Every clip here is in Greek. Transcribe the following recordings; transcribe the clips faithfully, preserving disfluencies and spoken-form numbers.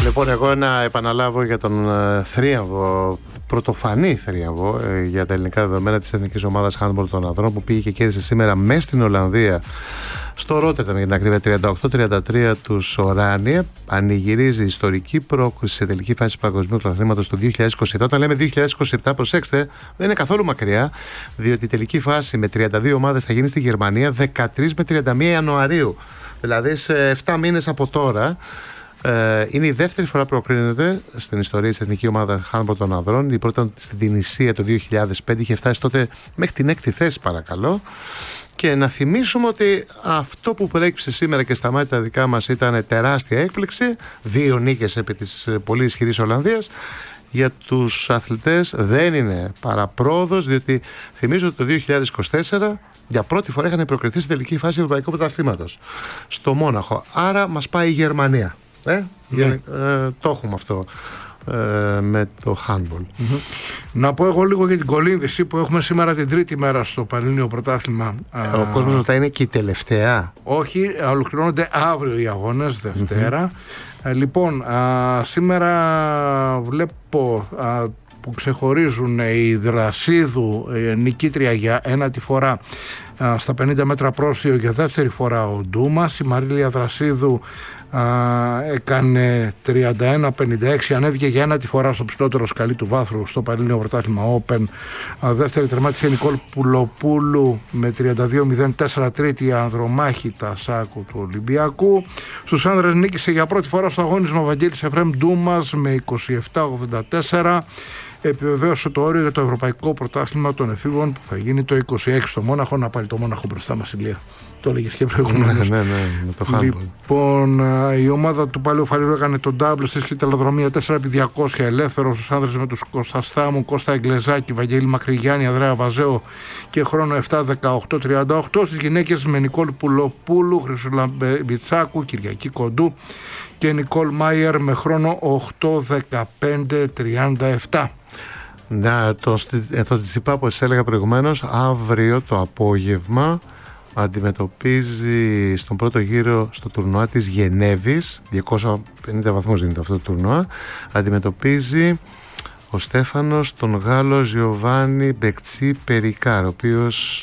Λοιπόν, εγώ να επαναλάβω για τον ε, θρίαμβο, πρωτοφανή θρίαμβο ε, για τα ελληνικά δεδομένα της εθνικής ομάδας handball των ανδρών που πήγε και κέρδισε σήμερα μέσα στην Ολλανδία, στο Ρότερνταμ για την ακρίβεια, τριάντα οκτώ τριάντα τρία τους Οράνια. Πανηγυρίζει ιστορική πρόκριση σε τελική φάση παγκοσμίου πρωταθλήματος το δύο χιλιάδες είκοσι επτά. Όταν λέμε δύο χιλιάδες είκοσι επτά, προσέξτε, δεν είναι καθόλου μακριά, διότι η τελική φάση με τριάντα δύο ομάδες θα γίνει στη Γερμανία δεκατρείς με τριάντα μία Ιανουαρίου. Δηλαδή σε επτά μήνες από τώρα. Ε, είναι η δεύτερη φορά που προκρίνεται στην ιστορία της εθνική ομάδα handball των ανδρών. Η πρώτη ήταν στην Τινησία το δύο χιλιάδες πέντε, είχε φτάσει τότε μέχρι την έκτη θέση, παρακαλώ. Και να θυμίσουμε ότι αυτό που προέκυψε σήμερα και στα μάτια τα δικά μας ήταν τεράστια έκπληξη. Δύο νίκες επί της πολύ ισχυρής Ολλανδίας. Για τους αθλητές δεν είναι παραπρόοδος, διότι θυμίζω ότι το δύο χιλιάδες είκοσι τέσσερα για πρώτη φορά είχαν προκριθεί στην τελική φάση Ευρωπαϊκού Πρωταθλήματος στο Μόναχο. Άρα μας πάει η Γερμανία. Ε, ναι. ε, το έχουμε αυτό ε, με το handball. Mm-hmm. Να πω εγώ λίγο για την κολύμβηση που έχουμε σήμερα την τρίτη μέρα στο Πανελλήνιο Πρωτάθλημα. Ο κόσμος ρωτάει, είναι και η τελευταία? Όχι, ολοκληρώνονται αύριο οι αγώνες, Δευτέρα. Mm-hmm. ε, Λοιπόν, α, σήμερα βλέπω α, που ξεχωρίζουν η Δρασίδου ε, νικήτρια για ένατη φορά α, στα πενήντα μέτρα πρόστιο, για δεύτερη φορά ο Ντούμας. Η Μαρίλια Δρασίδου α, έκανε τριάντα ένα πενήντα έξι, ανέβηκε για ένατη φορά στο ψηλότερο σκαλί του βάθρου στο Πανελλήνιο Πρωτάθλημα Open. Α, δεύτερη τερμάτισε η Νικόλ Πουλοπούλου με τριάντα δύο μηδέν τέσσερα, τρίτη ανδρομάχη τα Σάκου του Ολυμπιακού. Στους άνδρες νίκησε για πρώτη φορά στο αγώνισμα ο Βαγγέλης Εφραίμ Ντούμας με είκοσι επτά ογδόντα τέσσερα. Επιβεβαίωσε το όριο για το Ευρωπαϊκό Πρωτάθλημα των Εφήβων που θα γίνει το είκοσι έξι στο Μόναχο. Να πάρει το Μόναχο μπροστά μας, Ηλία. Το έλεγες και προηγουμένως. Ναι, ναι, ναι, με το handball. Λοιπόν, η ομάδα του Παλαιού Φαλήρου έκανε τον double στη σκητελοδρομία τέσσερα επί διακόσια ελεύθερο στους άνδρες με τους Κώστα Στάμου, Κώστα Εγκλεζάκη, Βαγγέλη Μακρυγιάννη, Ανδρέα Βαζέο και χρόνο επτά δεκαοκτώ τριάντα οκτώ. Στις γυναίκες με Νικόλ Πουλοπούλου, Χρυσούλα Μπιτσάκου, Κυριακή Κοντού και Νικόλ Μάιερ με χρόνο οκτώ δεκαπέντε τριάντα επτά. Να, το, το Τσιπά, όπως σας έλεγα προηγουμένως, αύριο το απόγευμα αντιμετωπίζει στον πρώτο γύρο στο τουρνουά της Γενέβης, διακόσιους πενήντα βαθμούς δίνεται αυτό το τουρνουά, αντιμετωπίζει ο Στέφανος τον Γάλλο Γιωβάνι Μπεκτσί Περικάρ, ο οποίος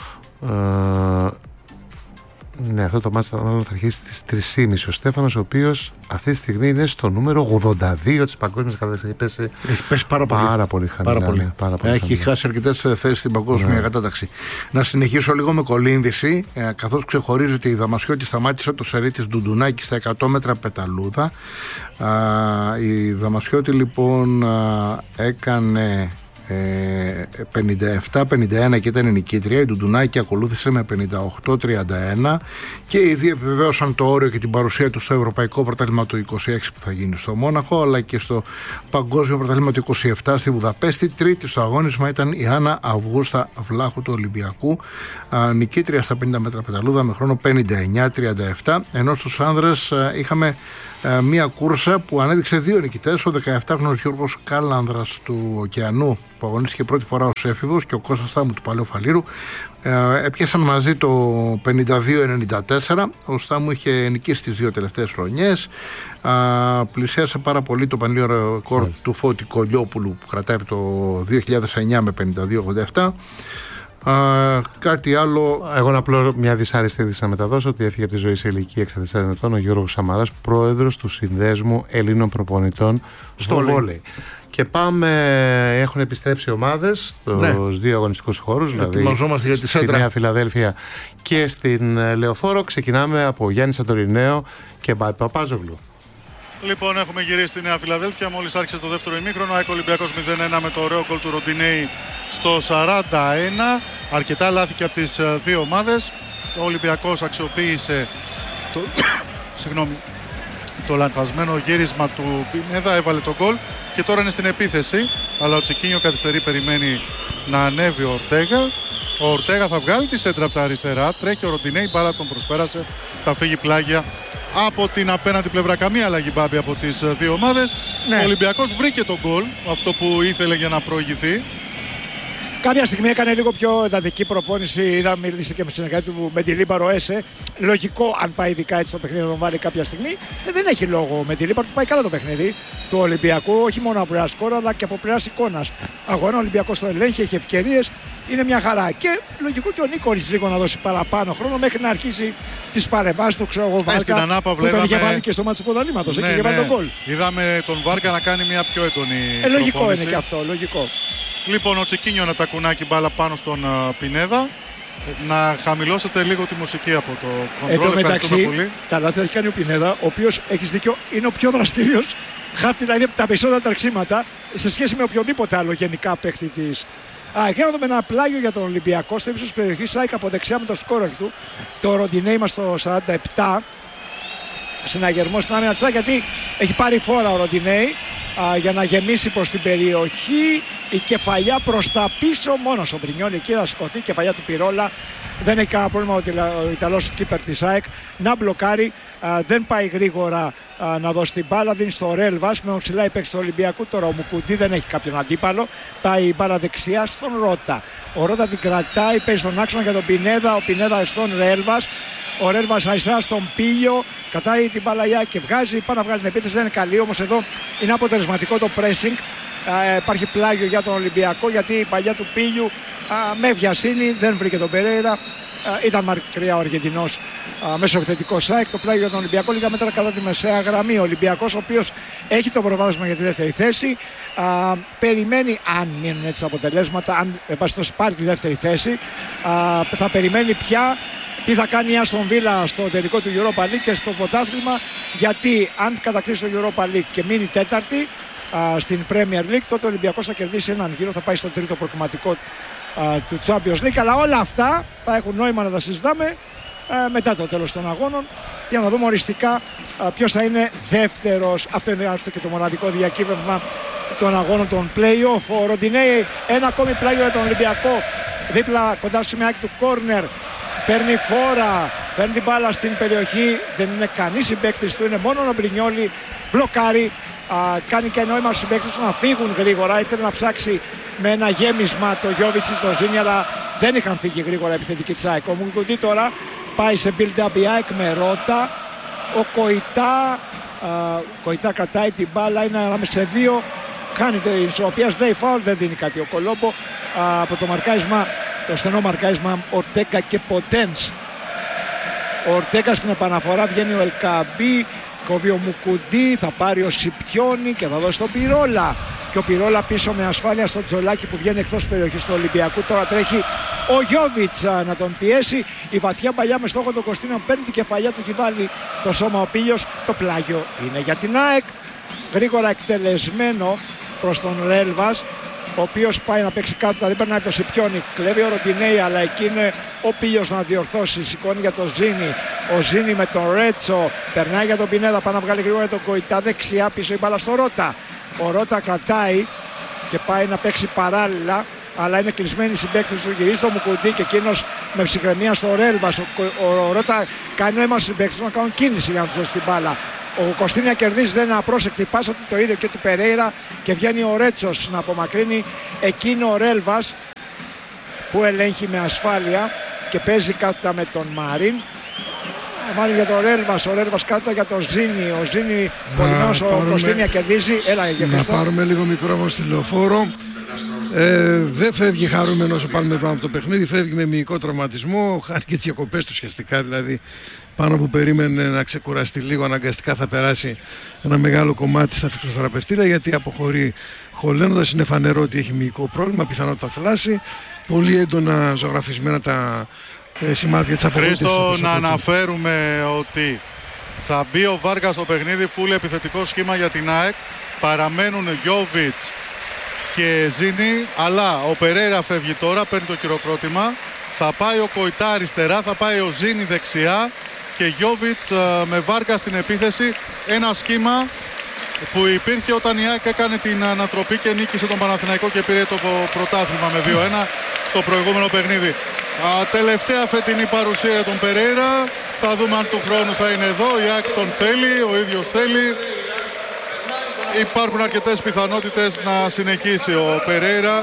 ε, ναι, αυτό το μάτς θα αρχίσει στις τρεις και μισή. Ο Στέφανος, ο οποίος αυτή τη στιγμή είναι στο νούμερο ογδόντα δύο της παγκόσμιας κατάταξης. Έχει πέσει πάρα πολύ, πάρα πολύ χαμηλά. Πάρα πολύ. Πάρα πολύ Έχει χαμηλά. Χάσει αρκετές θέσεις στην παγκόσμια ναι. κατάταξη. Να συνεχίσω λίγο με κολύμβηση, ε, καθώς ξεχωρίζει ότι η Δαμασιώτη σταμάτησε το σερί της Ντουντουνάκη στα εκατό μέτρα πεταλούδα. Α, η Δαμασιώτη λοιπόν α, έκανε πενήντα επτά πενήντα ένα και ήταν η νικήτρια. Η Ντουντουνάκη ακολούθησε με πενήντα οκτώ τριάντα ένα και οι δύο επιβεβαίωσαν το όριο και την παρουσία του στο Ευρωπαϊκό Πρωτάθλημα του είκοσι έξι που θα γίνει στο Μόναχο, αλλά και στο Παγκόσμιο Πρωτάθλημα του είκοσι επτά στη Βουδαπέστη. Τρίτη στο αγώνισμα ήταν η Άννα Αυγούστα Βλάχου του Ολυμπιακού, α, νικήτρια στα πενήντα μέτρα πεταλούδα με χρόνο πενήντα εννιά τριάντα επτά, ενώ στους άνδρες α, είχαμε μία κούρσα που ανέδειξε δύο νικητές, ο δεκαεπτάχρονος Γιώργος Κάλανδρας του Ωκεανού που αγωνίστηκε πρώτη φορά ως έφηβος και ο Κώστας Στάμου του Παλαιού Φαλήρου ε, έπιασαν μαζί το πενήντα δύο ενενήντα τέσσερα. Ο Στάμου είχε νικήσει τις δύο τελευταίες χρονιές, ε, πλησίασε πάρα πολύ το πανελλήνιο ρεκόρ του Φώτη Κολιόπουλου που κρατάει από το δύο χιλιάδες εννιά με πενήντα δύο ογδόντα επτά. Uh, κάτι άλλο. Εγώ απλώ μια δυσάρεστη είδηση να μεταδώσω ότι έφυγε από τη ζωή σε ηλικία εξήντα τεσσάρων ετών ο Γιώργος Σαμαράς, πρόεδρος του Συνδέσμου Ελλήνων Προπονητών στο βόλεϊ. Και πάμε, έχουν επιστρέψει ομάδες στους ναι. δύο αγωνιστικούς χώρους, δηλαδή για τη στη Νέα Φιλαδέλφια και στην Λεωφόρο. Ξεκινάμε από Γιάννη Σαντορινέο και Μπάι Παπάζογλου. Λοιπόν, έχουμε γυρίσει στη Νέα Φιλαδέλφια. Μόλις άρχισε το δεύτερο ημίχρονο. ΑΕΚ Ολυμπιακός μηδέν ένα με το ωραίο γκολ του Ροντινέη στο σαράντα ένα. Αρκετά λάθη και από τις δύο ομάδες. Ο Ολυμπιακός αξιοποίησε το, συγγνώμη, το λανθασμένο γύρισμα του Πινέδα, έβαλε το γκολ και τώρα είναι στην επίθεση. Αλλά ο Τσικίνιο καθυστερεί, περιμένει να ανέβει ο Ορτέγα. Ο Ορτέγα θα βγάλει τη σέντρα από τα αριστερά. Τρέχει ο Ροντινέη, μπάλα τον προσπέρασε. Θα φύγει πλάγια από την απέναντι πλευρά. Καμία αλλαγή, Μπάμπη, από τις δύο ομάδες. Ναι. Ο Ολυμπιακός βρήκε τον γκολ, αυτό που ήθελε για να προηγηθεί. Κάποια στιγμή έκανε λίγο πιο εντατική προπόνηση. Είδα, μίλησε και με συνεργάτη του με τη Λίμπαρο Έσε. Λογικό, αν πάει ειδικά έτσι το παιχνίδι, να τον βάλει κάποια στιγμή. Ε, δεν έχει λόγο με τη Λίμπαρο, του πάει καλά το παιχνίδι του Ολυμπιακού. Όχι μόνο από πλευρά σκόρ, αλλά και από πλευρά εικόνα. Αγώνα, ο Ολυμπιακός το ελέγχει, έχει ευκαιρίες. Είναι μια χαρά. Και λογικό και ο Νίκολης λίγο να δώσει παραπάνω χρόνο μέχρι να αρχίσει τις παρεμβάσεις του. Ξέρω εγώ, Βάρκα. Που τον είχε βάλει και στο μάτι του ποδαλήματος. Ναι, έχει ναι. βάλει τον γκολ. Είδαμε τον Βάρκα να κάνει μια πιο έντονη. Ε, λογικό προπόνηση. Είναι και αυτό, λογικό. Λοιπόν, ο Τσικίνιο να τα κουνάκι μπάλα πάνω στον uh, Πινέδα. Να χαμηλώσετε λίγο τη μουσική από το κοντρόλ. Εν τω μεταξύ, τα λάθη θα έχει κάνει ο Πινέδα, ο οποίος, έχεις δίκιο, είναι ο πιο δραστήριος. Χάφτει δηλαδή τα περισσότερα τρεξίματα σε σχέση με οποιοδήποτε άλλο γενικά παίχτη της. Α, εκεί να δούμε ένα πλάγιο για τον Ολυμπιακό στο ύψος της περιοχής. Σάικ από δεξιά με το σκόρερ του. Το Ροντινέι μας στο σαράντα επτά. Συναγερμός στην άμυνα της Σάικ, γιατί έχει πάρει φόρα ο Ροντινέι για να γεμίσει προς την περιοχή. Η κεφαλιά προς τα πίσω μόνος ο Μπρινιόλ. Εκεί θα σηκωθεί η κεφαλιά του Πυρόλα. Δεν έχει κανένα πρόβλημα ο Ιταλός κίπερ της ΑΕΚ να μπλοκάρει. Α, δεν πάει γρήγορα α, να δώσει την μπάλα. Δίνει στο Ρέλβας με οξυλά η παίξη του Ολυμπιακού. Τώρα ο Μουκουντή δεν έχει κάποιον αντίπαλο. Πάει η μπάλα δεξιά στον Ρώτα. Ο Ρώτα την κρατάει, παίζει στον άξονα για τον Πινέδα. Ο Πινέδα στον Ρέλβας. Ο Ρέλβας αισθά στον Πίλιο. Κατάει την μπάλα και βγάζει. Πάει να βγάλει την επίθεση. Δεν είναι καλή, όμως εδώ είναι αποτελεσματικό το pressing. Α, υπάρχει πλάγιο για τον Ολυμπιακό, γιατί η παλιά του Πίλιου α, με βιασύνη δεν βρήκε τον Περέιρα. Ήταν μακριά ο Αργεντινός μεσοεπιθετικός Σάικ. Το πλάγιο για τον Ολυμπιακό, λίγα μέτρα κατά τη μεσαία γραμμή. Ο Ολυμπιακός, ο οποίος έχει το προβάδισμα για τη δεύτερη θέση, α, περιμένει, αν μείνουν έτσι αποτελέσματα, αν εμπαστός πάρει τη δεύτερη θέση, α, θα περιμένει πια τι θα κάνει η Άστον Βίλα στο τελικό του Europa League και στο πρωτάθλημα, γιατί αν κατακτήσει το Europa League και μείνει τέταρτη α, στην Premier League, τότε ο Ολυμπιακός θα κερδίσει έναν γύρο, θα πάει στο τρίτο προκριματικό του Champions League. Αλλά όλα αυτά θα έχουν νόημα να τα συζητάμε α, μετά το τέλος των αγώνων, για να δούμε οριστικά α, ποιος θα είναι δεύτερος. Αυτό είναι αυτό και το μοναδικό διακύβευμα των αγώνων των play-off. Ο Ροντινέι, ένα ακόμη πλάγιο για τον Ολυμπιακό, δίπλα κοντά στο σημαίακι του κόρνερ. Παίρνει φόρα, παίρνει την μπάλα στην περιοχή, δεν είναι κανείς συμπαίκτης του, είναι μόνο ο Μπρινιόλι. Μπλοκάρει, α, κάνει και νόημα στους συμπαίκτες του να φύγουν γρήγορα. Ήθελε να ψάξει με ένα γέμισμα το Γιώβιτς ή το Ζήνη, αλλά δεν είχαν φύγει γρήγορα επιθετική της ΑΕΚ. Ο Μουκουντή τώρα πάει σε build-up η ΑΕΚ με Ρώτα. Ο Κοϊτά, α, Κοϊτά κρατάει την μπάλα, είναι ανάμεσα σε δύο, κάνει την ισορροπία, σδέει φάουλ, δεν δίνει κάτι ο Κολόμπο α, από το μαρκάρισμα. Το στενό μαρκάρισμα Ορτέγκα και Ποτένς. Ο Ορτέγκα στην επαναφορά, βγαίνει ο Ελκαμπή, κόβει ο Μουκουντή, θα πάρει ο Σιπιόνι και θα δώσει τον Πυρόλα. Και ο Πυρόλα πίσω με ασφάλεια στο Τζολάκι που βγαίνει εκτός περιοχής του Ολυμπιακού. Τώρα τρέχει ο Γιώβιτς να τον πιέσει. Η βαθιά παλιά με στόχο τον Κωστίνα, παίρνει την κεφαλιά του και βάλει το σώμα ο Πίλιος. Το πλάγιο είναι για την ΑΕΚ. Γρήγορα εκτελεσμένο προς τον Ρέλβας, ο οποίος πάει να παίξει κάθετα, δεν περνάει το Σιπιόνι, κλέβει ο Ροντινέι, αλλά εκεί είναι ο Πίλιος να διορθώσει, σηκώνει για τον Ζήνη, ο Ζήνη με τον Ρέτσο, περνάει για τον Πινέδα, πάει να βγάλει γρήγορα τον Κοϊτά, δεξιά πίσω η μπάλα στο Ρώτα. Ο Ρώτα κρατάει και πάει να παίξει παράλληλα, αλλά είναι κλεισμένοι οι συμπαίκτες του, γυρίζει το Μουκουντή και εκείνος με ψυχραιμία στο Ρέλβας. Ο, ο, ο Ρώτα κάνει νόημα στους συμπαίκτες να κάνουν κίνηση για να τους δώσει την μπάλα. Ο Κωστίνια κερδίζει, δεν είναι απρόσεκτη πάσα του, το ίδιο και του Περέιρα, και βγαίνει ο Ρέτσος να απομακρύνει. Εκείνο ο Ρέλβας που ελέγχει με ασφάλεια και παίζει κάθετα με τον Μαρίν. Ο Μαρίν για τον Ρέλβας, ο Ρέλβας κάθετα για τον Ζήνη. Ο Ζήνη πολυνός, ο Κωστίνια κερδίζει. Έλα, για να πάρουμε λίγο μικρόφωνο στη Λεωφόρο. Ε, δεν φεύγει χαρούμενο όσο πάμε πάνω από το παιχνίδι, φεύγει με μυϊκό τραυματισμό, χάνει και τις διακοπές του ουσιαστικά, δηλαδή πάνω που περίμενε να ξεκουραστεί λίγο, αναγκαστικά θα περάσει ένα μεγάλο κομμάτι στα φυσιοθεραπευτήρια, γιατί αποχωρεί χωλένοντας. Είναι φανερό ότι έχει μυϊκό πρόβλημα, πιθανότητα θλάση, πολύ έντονα ζωγραφισμένα τα ε, σημάδια της αποχώρησης. Χρήστο, να αναφέρουμε ότι θα μπει ο Βάργας στο παιχνίδι, φουλ επιθετικό σχήμα για την ΑΕΚ, παραμένουν Γιώβιτς και Ζήνη, αλλά ο Περέιρα φεύγει τώρα, παίρνει το χειροκρότημα. Θα πάει ο Κοϊτά αριστερά, θα πάει ο Ζήνη δεξιά και Γιώβιτς με Βάργα στην επίθεση. Ένα σχήμα που υπήρχε όταν η ΑΕΚ έκανε την ανατροπή και νίκησε τον Παναθηναϊκό και πήρε το πρωτάθλημα με δύο ένα στο προηγούμενο παιχνίδι. Α, τελευταία φετινή παρουσία για τον Περέιρα. Θα δούμε αν του χρόνου θα είναι εδώ. Η ΑΕΚ τον θέλει, ο ίδιος θέλει. Υπάρχουν αρκετές πιθανότητες να συνεχίσει ο Περέιρα.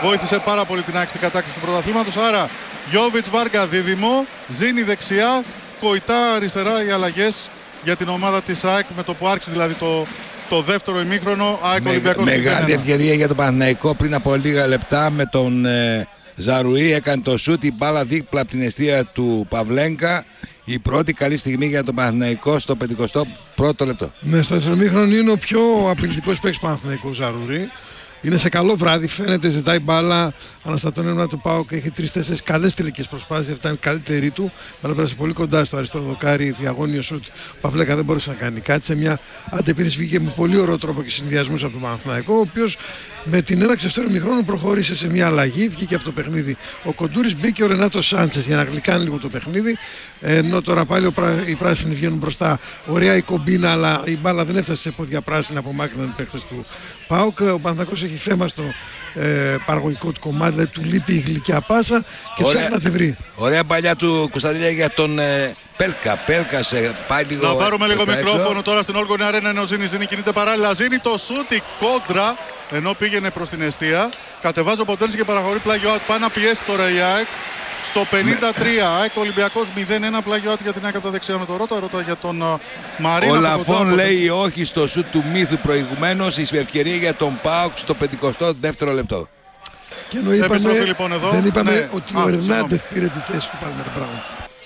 βοήθησε πάρα πολύ την ΑΕΚ στην κατάκτηση του πρωταθλήματος. Άρα Γιόβιτς Βάργα δίδυμο, Ζήνη δεξιά, Κοϊτά αριστερά οι αλλαγές για την ομάδα της ΑΕΚ με το που άρχισε δηλαδή το, το δεύτερο ημίχρονο. ΑΕΚ Ολυμπιακός. Μεγάλη ευκαιρία για τον Παναθηναϊκό πριν από λίγα λεπτά με τον ε, Ζαρουή. Έκανε το σούτ, η μπάλα δίπλα από την αιστεία του Παυλέγκα. Η πρώτη καλή στιγμή για τον Παναθηναϊκό στο πενηκοστό πρώτο λεπτό. Ναι, στο δεύτερο ημίχρονο είναι ο πιο απειλητικός παίκτης του Παναθηναϊκού, Ζαρουρί. Είναι σε καλό βράδυ, φαίνεται, ζητάει μπάλα, αναστατώνει ένα του ΠΑΟΚ, έχει τρεις-τέσσερις καλές τελικές προσπάθειες, αυτά είναι η καλύτερη του. Αλλά πέρασε πολύ κοντά στο αριστερό δοκάρι, διαγώνιο σουτ. Ο Παυλέκα δεν μπορούσε να κάνει κάτι. Σε μια αντεπίθεση βγήκε με πολύ ωραίο τρόπο και συνδυασμούς από τον Παναθηναϊκό, ο οποίος με την έναρξη δεύτερου ημιχρόνου προχώρησε σε μια αλλαγή, βγήκε από το παιχνίδι. Ο Κοντούρης, μπήκε ο Ρενάτο Σάντσες για να γλυκάνει λίγο το παιχνίδι. Ενώ τώρα πάλι οι πράσινοι βγαίνουν μπροστά. Ωραία η κομπίνα, αλλά η μπάλα δεν έφτασε σε πόδια πράσινα, απομάκρυναν οι παίκτες του ΠΑΟΚ. Ο Παναθηναϊκός έχει θέμα στο ε, παραγωγικό του κομμάτι, δηλαδή του λείπει η γλυκιά πάσα και ψάχνει να τη βρει. Ωραία παλιά του Κωνσταντινία για τον ε, Πέλκα. Πέλκα σε πάει λίγο. Να πάρουμε λίγο μικρόφωνο έξω. Τώρα στην Όλγονη Αρένα, ενώ Ζήνη, Ζήνη κινείται παράλληλα. Ζήνη το σούτ, η κόντρα, ενώ πήγαινε προς την αιστεία. Κατεβάζει ο Ποντένση και παραχωρεί πλάγιο out. Πάει να πιέσει τώρα η ΑΕΚ. Στο πενήντα τρία, ΑΕΚ Ολυμπιακός μηδέν ένα, πλάγιο out για την ΑΕΚ από τα δεξιά με το Ρώτα. Ρώτα για τον uh, Μαρίνα. Ο Λαφών λέει όχι στο σουτ του Μύθου προηγουμένως. Η ευκαιρία για τον ΠΑΟΚ στο πενηκοστό δεύτερο λεπτό. Και ενώ είπαμε, λοιπόν εδώ. δεν είπαμε ναι. ότι Α, ο Ερνάντεθ πήρε τη θέση του Πάλμερ. Μπράβο.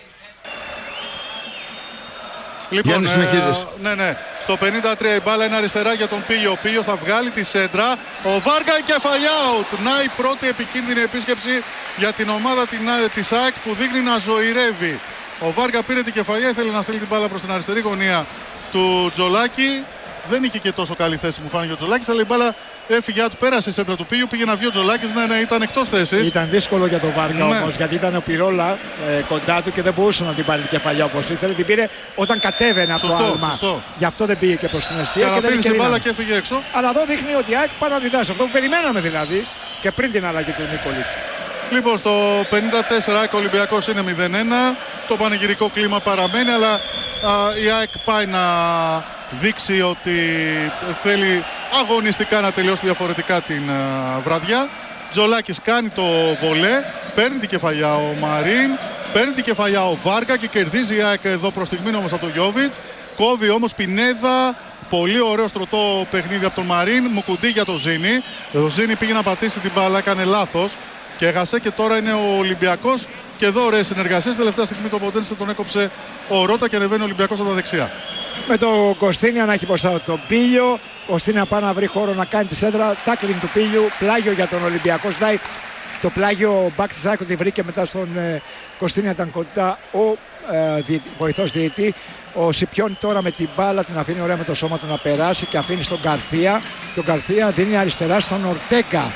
Λοιπόν, ε, ναι, ναι. Στο πενήντα τρία η μπάλα είναι αριστερά για τον Πίγιο. Ο Πίγιος θα βγάλει τη σέντρα. Ο Βάργα η κεφαλιά out. Να η πρώτη επικίνδυνη επίσκεψη για την ομάδα της ΑΕΚ που δείχνει να ζωηρεύει. Ο Βάργα πήρε την κεφαλιά, ήθελε να στείλει την μπάλα προς την αριστερή γωνία του Τζολάκη. Δεν είχε και τόσο καλή θέση μου φάνηκε ο Τζολάκης, αλλά η μπάλα έφυγε, του πέρασε η σέντρα του Πίγιου, πήγε να βγει ο Τζολάκης, ναι, ναι, ήταν εκτός θέσης. Ήταν δύσκολο για τον Βάργα, ναι, όμως, γιατί ήταν ο Πυρόλα ε, κοντά του και δεν μπορούσε να την πάρει την κεφαλιά όπως ήθελε. Την πήρε όταν κατέβαινε από το άλμα. Σωστό. Γι' αυτό δεν πήγε και προς την αιστεία. Και δεν την μπάλα και έφυγε έξω. Αλλά εδώ δείχνει ότι η ΑΕΚ πάει να διδάσει αυτό που περιμέναμε δηλαδή και πριν την αλλαγή του Νίκολιτς. Λοιπόν, στο πενήντα τέσσερα ΑΕΚ Ολυμπιακός είναι μηδέν ένα. Το πανηγυρικό κλίμα παραμένει, αλλά α, η ΑΕΚ πάει να δείξει ότι θέλει αγωνιστικά να τελειώσει διαφορετικά την α, βραδιά. Τζολάκης κάνει το βολέ, παίρνει την κεφαλιά ο Μαρίν, παίρνει την κεφαλιά ο Βάργα και κερδίζει η ΑΕΚ εδώ προς στιγμή όμως από τον Γιόβιτς. Κόβει όμως Πινέδα. Πολύ ωραίο στρωτό παιχνίδι από τον Μαρίν. Μουκουντή για τον Ζήνη. Ο Ζήνη πήγε να πατήσει την μπάλα, έκανε λάθος και έχασε και τώρα είναι ο Ολυμπιακός. Και εδώ ωραίες συνεργασίες. Τελευταία στιγμή το Ποντένσε τον έκοψε ο Ρώτα και ανεβαίνει ο Ολυμπιακός από τα δεξιά. Με τον Κωστίνια να έχει μπροστά τον Πίλιο. Κωστίνια πάει να βρει χώρο να κάνει τη σέντρα. Τάκλιν του Πίλιου. Πλάγιο για τον Ολυμπιακό. Σδάει το πλάγιο μπακ της ΑΕΚ ότι βρήκε μετά στον ε, Κωστίνια. Ήταν κοντά ο ε, δι, βοηθός διαιτητή. Ο Σιπιόν τώρα με την μπάλα την αφήνει ωραία με το σώμα του να περάσει και αφήνει στον Γκαρθία. Και ο Γκαρθία δίνει αριστερά στον Ορτέγκα.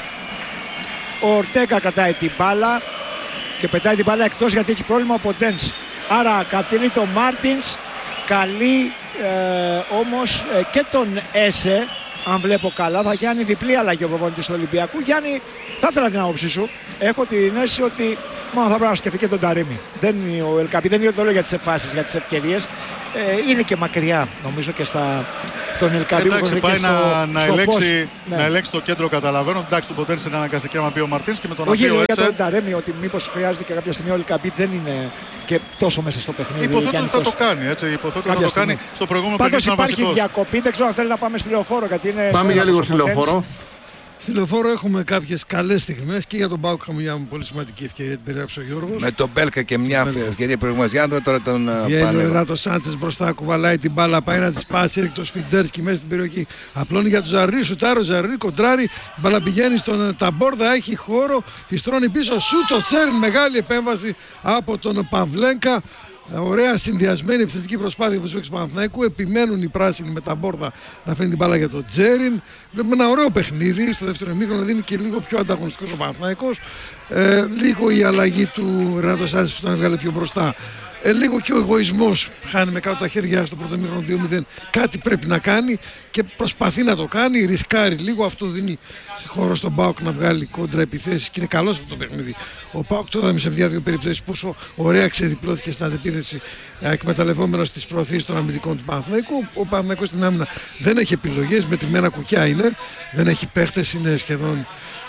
Ο Ορτέγκα κρατάει την μπάλα και πετάει την μπάλα εκτός γιατί έχει πρόβλημα ο Ποντένς. Άρα κατήλει τον Μάρτινς, καλεί ε, όμως ε, και τον Έσε, αν βλέπω καλά, θα κάνει διπλή αλλαγή ο προπονητής του Ολυμπιακού. Γιάννη, θα ήθελα την άποψή σου. Έχω την αίσθηση ότι μόνο θα πρέπει να σκεφτεί και τον Ταρίμι. Δεν είναι ο Ελκαμπή, δεν είναι το λέω για τις εφάσεις, για τις ευκαιρίες. Ε, είναι και μακριά, νομίζω, και στα... τον Ελκαμπή. Εντάξει, πάει στο, να, να, στο ελέξει, ναι. να ελέξει το κέντρο, καταλαβαίνω. Εντάξει, του Ποντένσε είναι αναγκαστική άμα πει ο Μαρτίνς και με τον Όχι, Απίο για τον Ταρέμι, ότι μήπως χρειάζεται και κάποια στιγμή ο Ελκαμπή δεν είναι και τόσο μέσα στο παιχνίδι. Υποθέτω ότι θα το κάνει, έτσι. Υποθέτω ότι θα το κάνει στο προηγούμενο παιχνίδι. Πάντως υπάρχει διακοπή, δεν ξέρω αν θέλει να πάμε στη Λεωφόρο. Πάμε για λίγο στη Λεωφόρο. Στη Λεωφόρο έχουμε κάποιες καλές στιγμές και για τον ΠΑΟΚ είχαμε μια πολύ σημαντική ευκαιρία, την περιέγραψε ο Γιώργος. Με τον Μπέλκα και μια με... ευκαιρία προηγουμένως. Για να δούμε τώρα τον Πανέλο. Ο Ρενάτο Σάντσες μπροστά, κουβαλάει την μπάλα, πάει να τη σπάσει, έρχεται το Σφιντέρσκι μέσα στην περιοχή. Απλώνει για τον Ζαρνί, σουτάρει ο Ζαρνί, κοντράρει, η μπάλα πηγαίνει στον Ταμπόρδα, έχει χώρο, πιστρώνει πίσω, σουτ ο Τσέρν, μεγάλη επέμβαση από τον Παυλέγκα. Ωραία συνδυασμένη επιθετική προσπάθεια που παίξει του Παναθηναϊκού. Επιμένουν οι πράσινοι με τα μπόρδα να φέρνει την μπάλα για τον Τζέριν. Βλέπουμε ένα ωραίο παιχνίδι. Στο δεύτερο ημίχρονο δίνει και λίγο πιο ανταγωνιστικός ο Παναθηναϊκός. Ε, λίγο η αλλαγή του Ρενάτο Σάντσες που τον έβγαλε πιο μπροστά. Ε, λίγο και ο εγωισμός χάνει με κάτω τα χέρια στο πρώτο μήχρονο δύο μηδέν. Κάτι πρέπει να κάνει και προσπαθεί να το κάνει, ρισκάρει λίγο. Αυτό δίνει χώρο στον ΠΑΟΚ να βγάλει κόντρα επιθέσεις και είναι καλός αυτό το παιχνίδι. Ο ΠΑΟΚ το είδαμε σε μια-δύο περιπτώσεις πόσο ωραία ξεδιπλώθηκε στην αντεπίθεση, εκμεταλλευόμενος τις προωθήσεις των αμυντικών του Παναθηναϊκού. Ο Παναθηναϊκός στην άμυνα δεν έχει επιλογές, μετρημένα κουκιά είναι, δεν έχει παίχτες, είναι σχεδόν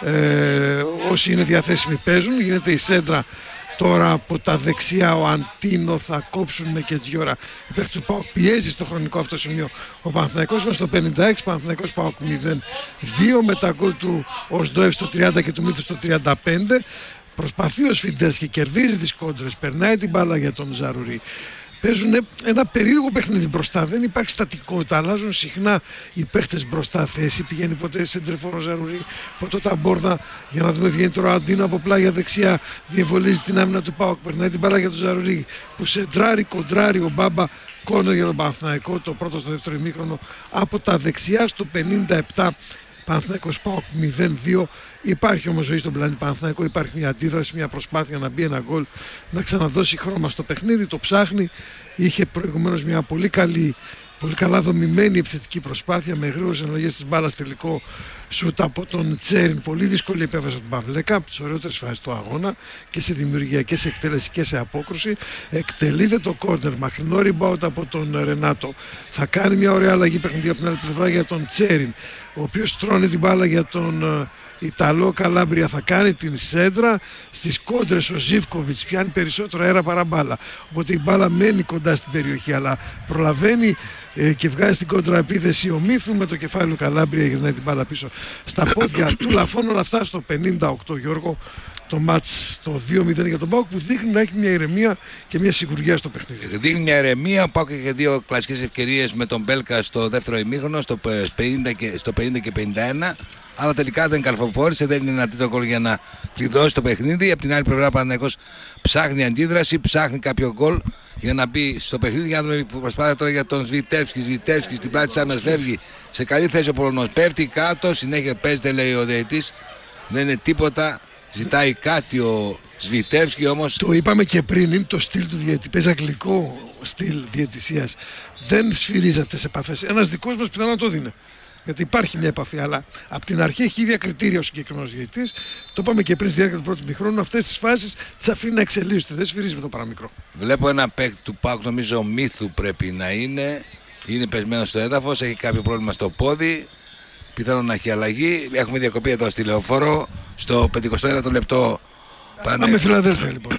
ε, όσοι είναι διαθέσιμοι παίζουν. Γίνεται η σέντρα τώρα από τα δεξιά, ο Αντίνο θα κόψουν με Κετζιόρα. Η παίχτη του ΠΑΟΚ πιέζει στο χρονικό αυτό σημείο. Ο Παναθηναϊκός είμαστε στο πενήντα έξι, Παναθηναϊκός ΠΑΟΚ μηδέν δύο με τα γκολ του Οσντόεφ στο τριάντα και του Μίθου στο τριάντα πέντε. Προσπαθεί ο Σφιντές και κερδίζει τις κόντρες, περνάει την μπάλα για τον Ζαρουρί. Παίζουν ένα περίεργο παιχνίδι μπροστά, δεν υπάρχει στατικότητα, αλλάζουν συχνά οι παίχτες μπροστά θέση. Πηγαίνει ποτέ σε ντρεφόρο Ζαρουρί, ποτέ τα μπόρδα, για να δούμε, βγαίνει τώρα ο Αντίνο από πλάγια δεξιά, διεμβολίζει την άμυνα του ΠΑΟΚ, περνάει την μπάλα για τον Ζαρουρί που σεντράρει, κοντράρει ο Μπάμπα, κόρνερ για τον Παναθηναϊκό, το πρώτο στο δεύτερο ημίχρονο από τα δεξιά στο πενήντα επτά. Παναθηναϊκός ΠΑΟΚ μηδέν δύο. Υπάρχει όμως ζωή στον πλανήτη Παναθηναϊκό, υπάρχει μια αντίδραση, μια προσπάθεια να μπει ένα γκολ, να ξαναδώσει χρώμα στο παιχνίδι, το ψάχνει. Είχε προηγουμένως μια πολύ καλή, πολύ καλά δομημένη επιθετική προσπάθεια με γρήγορες εναλλαγές της μπάλας, τελικό σούτ από τον Τσέριν, πολύ δύσκολη επέμβαση από τον Παυλέκα, από τις ωραιότερες φάσεις του αγώνα και σε δημιουργία και σε εκτέλεση και σε απόκρουση. Εκτελείται το κόρνερ, μακρινό rebound από τον Ρενάτο. Θα κάνει μια ωραία αλλαγή παιχνίδι από την άλλη πλευρά για τον Τσέριν, ο οποίος τρώνε την μπάλα για τον Ιταλό Καλάμπρια, θα κάνει την σέντρα στις κόντρες. Ο Ζίβκοβιτς πιάνει περισσότερο αέρα παρά μπάλα, οπότε η μπάλα μένει κοντά στην περιοχή, αλλά προλαβαίνει ε, και βγάζει την κόντρα επίθεση ο Μίθου με το κεφάλι Καλάμπρια, γυρνάει την μπάλα πίσω στα πόδια του Λαφών. Όλα αυτά στο πενήντα οκτώ, Γιώργο, το μάτς στο δύο μηδέν για τον ΠΑΟΚ, που δείχνει να έχει μια ηρεμία και μια σιγουριά στο παιχνίδι. Δείχνει μια ηρεμία. Ο ΠΑΟΚ είχε δύο κλασικές ευκαιρίες με τον Μπέλκα στο δεύτερο ημίχρονο, στο πενήντα και, στο πενήντα και πενήντα ένα. Αλλά τελικά δεν καρφοφόρησε, δεν είναι ένα τρίτο γκολ για να κλειδώσει το παιχνίδι. Από την άλλη πλευρά, ο Παναθηναϊκός ψάχνει αντίδραση, ψάχνει κάποιο γκολ για να μπει στο παιχνίδι. Για να δούμε που προσπάθεια τώρα για τον Σβιτεύσκι. Σβιτεύσκι στην πλάτη της άμυνας φεύγει σε καλή θέση ο Πολωνός. Πέφτει κάτω, συνέχεια παίζεται, λέει ο διαιτητής. Δεν είναι τίποτα. Ζητάει κάτι ο Σβιτεύσκι όμως. Το είπαμε και πριν, είναι το στυλ του διαιτητή. Παίζει αγγλικό στυλ διαιτησίας. Δεν σφυρίζει αυτές τις επαφές. Ένας δικός μας πιθανόν το δίνει. Γιατί υπάρχει μια επαφή, αλλά από την αρχή έχει ίδια κριτήρια ο συγκεκριμένος διαιτητής. Το είπαμε και πριν στη διάρκεια του πρώτου μηχρόνου. Αυτές τις φάσεις τις αφήνει να εξελίσσονται. Δεν σφυρίζει με το παραμικρό. Βλέπω ένα παίκτη του ΠΑΟΚ, νομίζω ο Μίθου πρέπει να είναι. Είναι πεσμένο στο έδαφος, έχει κάποιο πρόβλημα στο πόδι. Πιθανόν να έχει αλλαγή. Έχουμε διακοπή εδώ στη Λεωφόρο. Στο πενηκοστό ένατο λεπτό. Πάμε Φιλαδέλφια λοιπόν.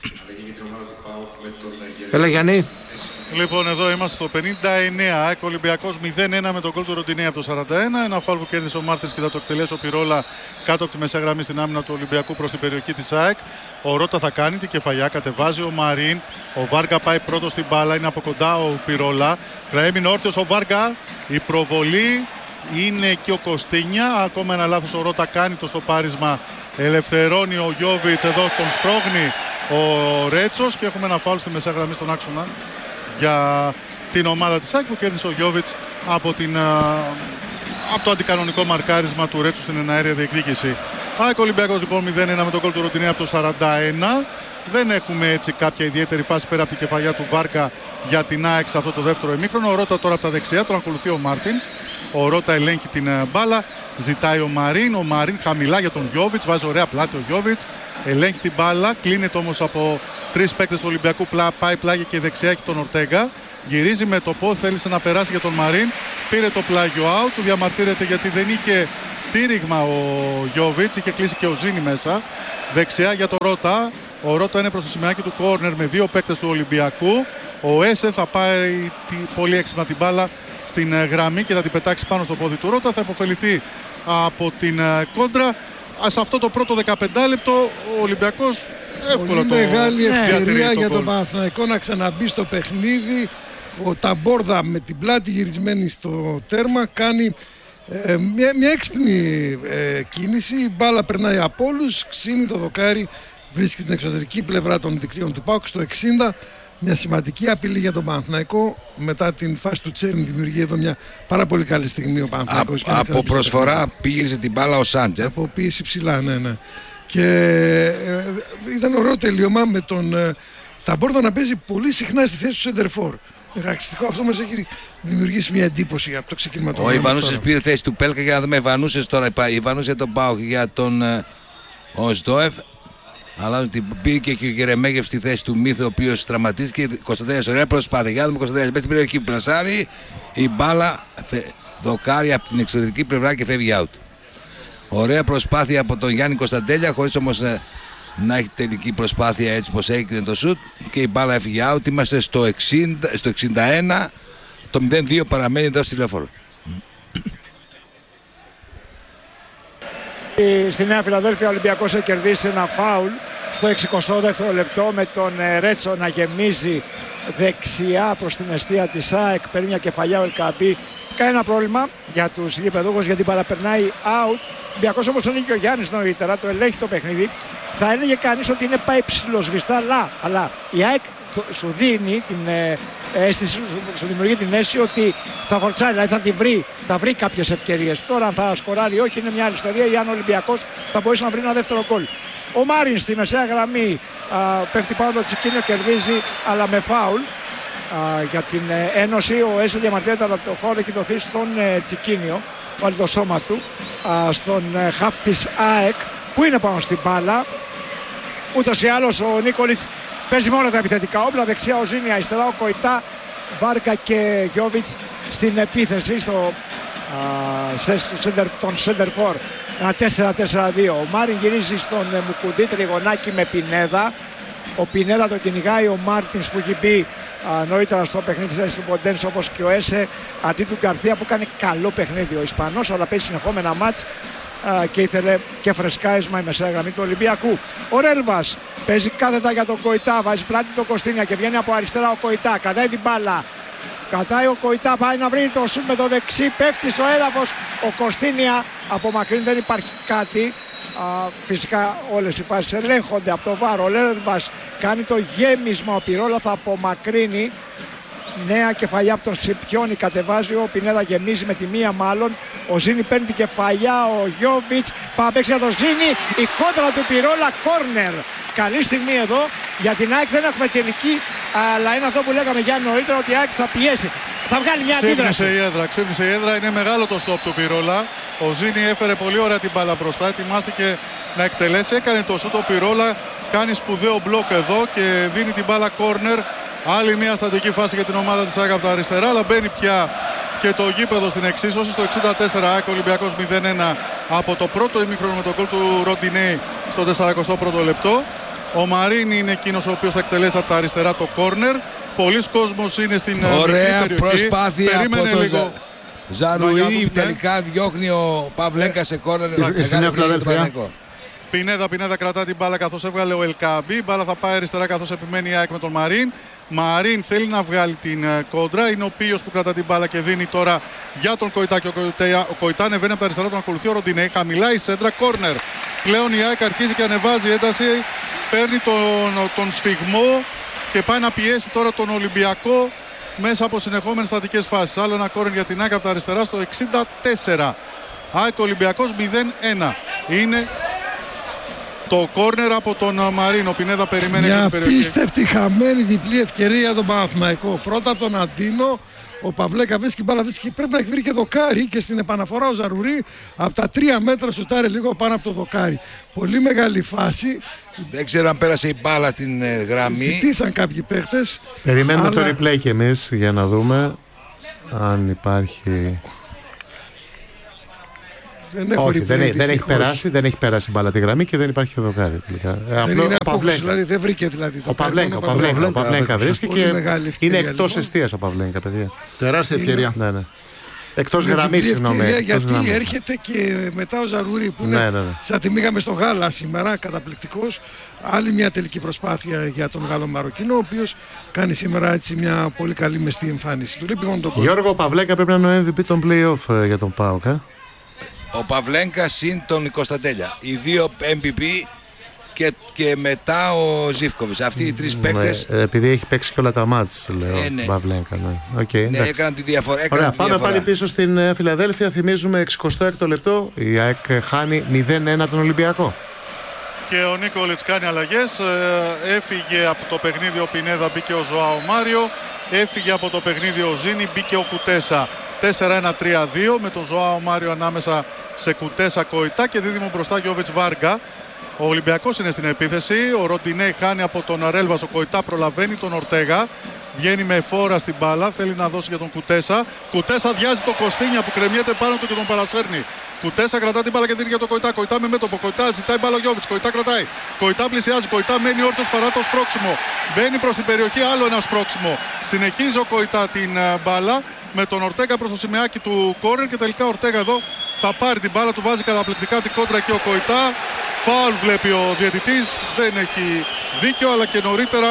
Έλα Γιάννη. Λοιπόν, εδώ είμαστε στο πενήντα εννέα. ΑΕΚ Ολυμπιακός μηδέν ένα με τον γκολ του Ροντινέη από το σαράντα ένα. Ένα φάουλ που κέρδισε ο Μάρτινς και θα το εκτελέσει ο Πυρόλα κάτω από τη μεσαία γραμμή στην άμυνα του Ολυμπιακού προς την περιοχή της ΑΕΚ. Ο Ρότα θα κάνει την κεφαλιά, κατεβάζει ο Μαρίν. Ο Βάργα πάει πρώτο στην μπάλα, είναι από κοντά ο Πυρόλα. Έμεινε όρθιος ο Βάργα. Η προβολή είναι και ο Κωστίνια. Ακόμα ένα λάθος ο Ρότα κάνει το στοπάρισμα. Ελευθερώνει ο Γιώβιτς, εδώ τον σπρώχνει ο Ρέτσος και έχουμε ένα φάουλ στη μεσαία γραμμή στον άξονα για την ομάδα της ΑΕΚ που κέρδισε ο Γιώβιτς από, την, από το αντικανονικό μαρκάρισμα του Ρέτσου στην εναέρια διεκδίκηση. ΑΕΚ Ολυμπιακός λοιπόν μηδέν ένα με τον γκολ του Ροντινέη από το σαράντα ένα. Δεν έχουμε έτσι κάποια ιδιαίτερη φάση πέρα από την κεφαλιά του Βάρκα για την ΑΕΚ σε αυτό το δεύτερο ημίχρονο. Ο Ρότα τώρα από τα δεξιά, τον ακολουθεί ο Μάρτινς. Ο Ρότα ελέγχει την μπάλα, ζητάει ο Μαρίν. Ο Μαρίν χαμηλά για τον Γιώβιτς, βάζει ωραία πλάτη ο Γιώβιτς. Ελέγχει την μπάλα, κλείνεται όμως από τρεις παίκτες του Ολυμπιακού, πάει πλάγια και δεξιά έχει τον Ορτέγκα. Γυρίζει με το πόδι, θέλησε να περάσει για τον Μαρίν. Πήρε το πλάγιο out, του διαμαρτύρεται γιατί δεν είχε στήριγμα ο Γιώβιτς, είχε κλείσει και ο Ζήνη μέσα. Δεξιά για τον Ρότα. Ο Ρότα είναι προς το σημαίακι του κόρνερ με δύο παίκτες του Ολυμπιακού. Ο Έσε θα πάει πολύ έξυπνα την μπάλα στην γραμμή και θα την πετάξει πάνω στο πόδι του Ρότα. Θα υποφεληθεί από την κόντρα. Σε αυτό το πρώτο δεκαπέντε λεπτό ο Ολυμπιακός εύκολα πολύ το μεγάλη ευκαιρία το για γκολ. τον Παναθηναϊκό να ξαναμπεί στο παιχνίδι. Ο Ταμπόρδα με την πλάτη γυρισμένη στο τέρμα κάνει ε, μια, μια έξυπνη ε, κίνηση. Η μπάλα περνάει από όλους, ξύνει το δοκάρι, βρίσκει την εξωτερική πλευρά των δικτύων του ΠΑΟΚ στο εξήντα. Μια σημαντική απειλή για τον Παναθηναϊκό. Μετά την φάση του Τσέριν δημιουργεί εδώ μια πάρα πολύ καλή στιγμή ο Παναθηναϊκός. Α, από προσφορά πήγε την μπάλα ο Σάντζεφ. Από πίεση ψηλά, ναι, ναι. Και ε, ήταν ωραίο τελείωμα με τον ε, τα Μπόρτα να παίζει πολύ συχνά στη θέση του σεντερφόρ. Χαρακτηριστικό αυτό μας έχει δημιουργήσει μια εντύπωση από το ξεκίνημα του. Ο Ιβανούσες πήρε θέση του Πέλκα για να δούμε. Ιβανούσες τώρα. Ιβανούσες τον ΠΑΟΚ για τον Οσδόεφ. Αλλά ότι μπήκε και ο Γερεμέγεφ στη θέση του Μύθου, ο οποίος τραυματίστηκε. Κωνσταντέλιας, ωραία προσπάθεια. Για να δούμε Κωνσταντέλιας. Μέσα στην περιοχή πλασάρει. Η μπάλα δοκάρει από την εξωτερική πλευρά και φεύγει out. Ωραία προσπάθεια από τον Γιάννη Κωνσταντέλια, χωρίς όμως να έχει τελική προσπάθεια έτσι πως έγινε το σουτ. Και η μπάλα έφυγε out. Είμαστε στο, εξήντα, στο εξήντα ένα. Το μηδέν δύο παραμένει εδώ στη Λεωφόρο. Στη Νέα Φιλαδέλφια ο Ολυμπιακός έχει κερδίσει ένα φάουλ στο εξηκοστό δεύτερο λεπτό με τον Ρέτσο να γεμίζει δεξιά προς την εστία της ΑΕΚ. Παίρνει μια κεφαλιά ο Ελκαμπή. Κανένα πρόβλημα για τους γηπεδούχους γιατί παραπερνάει out. Ο Ολυμπιακός όμως τον είχε ο Γιάννης νωρίτερα, το ελέγχει το παιχνίδι. Θα έλεγε κανείς ότι είναι πάει ψηλοσβηστά, αλλά, αλλά η ΑΕΚ σου δίνει την ε, αίσθηση, σου, σου δημιουργεί την αίσθηση ότι θα φορτσάρει, δηλαδή θα τη βρει, θα βρει κάποιες ευκαιρίες. Τώρα αν θα σκοράρει όχι είναι μια άλλη ιστορία, ή αν ο Ολυμπιακός θα μπορέσει να βρει ένα δεύτερο γκολ. Ο Μάριν στη μεσαία γραμμή α, πέφτει πάνω το Τσικίνιο, κερδίζει αλλά με φάουλ α, για την ε, Ένωση. Ο Έσε διαμαρτύρεται, αλλά το φάουλ έχει δοθεί στον ε, Τσικίνιο, βάλει το σώμα του, α, στον ε, χαφ της ΑΕΚ που είναι πάνω στην μπάλα. Ούτως ή άλλως ο Νίκολιτς παίζει μόνο τα επιθετικά όπλα, δεξιά ο Ζήνη, αριστερά ο Κοϊτά, Βάρκα και Γιόβιτς στην επίθεση στο τον Σέντερφορ. Ένα τέσσερα τέσσερα δύο. Ο Μάριν γυρίζει στον ε, Μουκουντή, τριγωνάκι με Πινέδα. Ο Πινέδα το κυνηγάει, ο Μάρτινς που έχει μπει α, νωρίτερα στο παιχνίδι της του Ποντένς, όπως και ο Έσε αντί του Γκαρθία που κάνει καλό παιχνίδι ο Ισπανός, αλλά παίζει συνεχόμενα μάτς α, και ήθελε και φρεσκάρισμα η μεσαία γραμμή του Ολυμπιακού. Ο Ρέλβας παίζει κάθετα για τον Κοϊτά, βάζει πλάτη τον Κωστίνια και βγαίνει από αριστερά ο Κοϊτά, κρατάει την μπάλα. Κατάει ο Κοϊτά, πάει να βρει το σουτ με το δεξί, πέφτει στο έδαφος ο Κωστίνια, από μακρύν δεν υπάρχει κάτι. Α, φυσικά όλες οι φάσεις ελέγχονται από το βάρο. Ο Λέρβας κάνει το γέμισμα, ο Πυρόλα θα απομακρύνει. Νέα κεφαλιά από τον Σιπιόνι κατεβάζει, ο Πινέδα γεμίζει με τη μία μάλλον. Ο Ζήνη παίρνει την κεφαλιά, ο Γιόβιτς πάει να παίξει για τον Ζήνη. Η κόντρα του Πυρόλα, κόρνερ. Καλή στιγμή εδώ για την ΑΕΚ, δεν έχουμε τελική, αλλά είναι αυτό που λέγαμε για νωρίτερα, ότι η ΑΕΚ θα πιέσει. Θα βγάλει μια αντίδραση. Ξύπνησε η έδρα, ξύπνησε η έδρα, είναι μεγάλο το στόπ του Πυρόλα. Ο Ζήνη έφερε πολύ ωραία την μπάλα μπροστά, ετοιμάστηκε να εκτελέσει, έκανε το σούτ, ο Πυρόλα κάνει σπουδαίο μπλοκ εδώ και δίνει την μπάλα κόρνερ. Άλλη μια στατική φάση για την ομάδα της ΑΕΚ από τα αριστερά, αλλά μπαίνει πια και το γήπεδο στην εξίσωση. Στο εξήντα τέσσερα ΑΕΚ Ολυμπιακός μηδέν ένα από το πρώτο ημίχρονο με τον γκολ του Ροντινέη στο σαρανταεστό πρώτο λεπτό. Ο Μαρίνι είναι εκείνος ο οποίος θα εκτελέσει από τα αριστερά το κόρνερ. Πολλοί κόσμος είναι στην ωραία περιοχή. Προσπάθεια. Περίμενε από το λίγο. Ζαρουή τελικά διώχνει ο Παυλέκα σε κόρνερ. Πινέδα, Πινέδα κρατά την μπάλα καθώς έβγαλε ο Ελκαμπή. Μπάλα θα πάει αριστερά καθώς επιμένει η ΑΕΚ με τον Μαρίν. Μαρίν θέλει να βγάλει την κόντρα. Είναι ο Πίος που κρατά την μπάλα και δίνει τώρα για τον Κοϊτά. Και ο Κοϊτά, ο Κοϊτά ανεβαίνει από τα αριστερά, τον ακολουθεί ο Ροντινέη. Χαμηλά η σέντρα, κόρνερ. Πλέον η ΑΕΚ αρχίζει και ανεβάζει ένταση. Παίρνει τον, τον σφιγμό και πάει να πιέσει τώρα τον Ολυμπιακό μέσα από συνεχόμενες στατικές φάσεις. Άλλο ένα κόρνερ για την ΑΕΚ από τα αριστερά στο εξήντα τέσσερα. ΑΕΚ Ολυμπιακός μηδέν ένα. Είναι το κόρνερ από τον Μαρίνο. Πινέδα περιμένει μια την περιοχή. Μια απίστευτη χαμένη διπλή ευκαιρία για τον Παναθηναϊκό. Πρώτα από τον Αντίνο. Ο Παυλέκα βρίσκει μπάλα, βρίσκει, πρέπει να έχει βρει και δοκάρι, και στην επαναφορά ο Ζαρουρί από τα τρία μέτρα σουτάρει λίγο πάνω από το δοκάρι. Πολύ μεγάλη φάση. Δεν ξέρω αν πέρασε η μπάλα στην ε, γραμμή. Ζητήσαν κάποιοι παίχτες. Περιμένουμε αλλά... το replay κι εμείς για να δούμε αν υπάρχει. Δεν έχω Όχι, replay, δεν, δεν έχει περάσει, δεν έχει περάσει μπάλα τη γραμμή και δεν υπάρχει δοκάρι τελικά. Δεν απλό, είναι απόκριση, δηλαδή δεν βρήκε δηλαδή. Ο Παυλέκα, ο Παυλέκα, ο Παυλέκα βρίσκει και είναι εκτός εστίας ο Παυλέκα, παιδιά. Τεράστια ευκαιρία. Ναι, ναι. Εκτός γραμμής, συγγνώμη. Γιατί γραμμής. Έρχεται και μετά ο Ζαρούρι που είναι ναι, ναι, ναι. σαν τη μήγαμε στο Γάλα σήμερα, καταπληκτικός. Άλλη μια τελική προσπάθεια για τον Γάλλο Μαροκινό, ο οποίος κάνει σήμερα έτσι μια πολύ καλή μεστή εμφάνιση. Του λείπει μόνο το κόλπο. Γιώργο, ο Παυλέκα πρέπει να είναι ο εμ βι πι των play-off για τον ΠΑΟΚ. Ε? Ο Παυλέγκα συν τον Κωνσταντέλια. Οι δύο εμ βι πι και, και μετά ο Ζίβκοβιτς. Αυτοί οι τρεις παίκτες. Ναι, επειδή έχει παίξει και όλα τα μάτς, λέω. Ε, ναι. Παυλέγκα, ναι. Okay, ναι, έκαναν τη διαφορά. Ωραία, τη πάμε διαφορά. πάλι πίσω στην Φιλαδέλφια. Θυμίζουμε εξηκοστό έκτο λεπτό. Η ΑΕΚ χάνει μηδέν ένα τον Ολυμπιακό. Και ο Νίκολιτς κάνει αλλαγές. Ε, έφυγε από το παιχνίδι ο Πινέδα, μπήκε ο Ζωάο Μάριο. Έφυγε από το παιχνίδι ο Ζήνη, μπήκε ο Κουτέσα. τέσσερα ένα τρία δύο με τον Ζωάο Μάριο ανάμεσα σε Κουτέσα, Κοϊτά και δίδυμο μπροστά Γιώβιτς Βάργα. Ο Ολυμπιακός είναι στην επίθεση. Ο Ροντινέι χάνει από τον Ρέλβας. Ο Κοϊτά προλαβαίνει τον Ορτέγα. Βγαίνει με φόρα στην μπάλα. Θέλει να δώσει για τον Κουτέσα. Κουτέσα διάζει το Κωστίνια που κρεμιέται πάνω του και τον παρασέρνει. Κουτέσα κρατά την μπάλα και δίνει για τον Κοϊτά. Κοϊτά με μέτωπο. Κοϊτά ζητάει μπάλα ο Γιώβιτς. Κοϊτά κρατάει. Κοϊτά πλησιάζει. Κοϊτά μένει όρθιος παρά το σπρώξιμο. Μπαίνει προς την περιοχή. Άλλο ένα σπρώξιμο. Συνεχίζει ο Κοϊτά την μπάλα με τον Ορτέγα προς το σημαίακι του κόρνερ και τελικά ο Ορτέγα εδώ θα πάρει την μπάλα του. Βάζει καταπληκτικά την κόντρα και ο Κοϊτά. Φάουλ βλέπει ο διαιτητής. Δεν έχει δίκιο, αλλά και νωρίτερα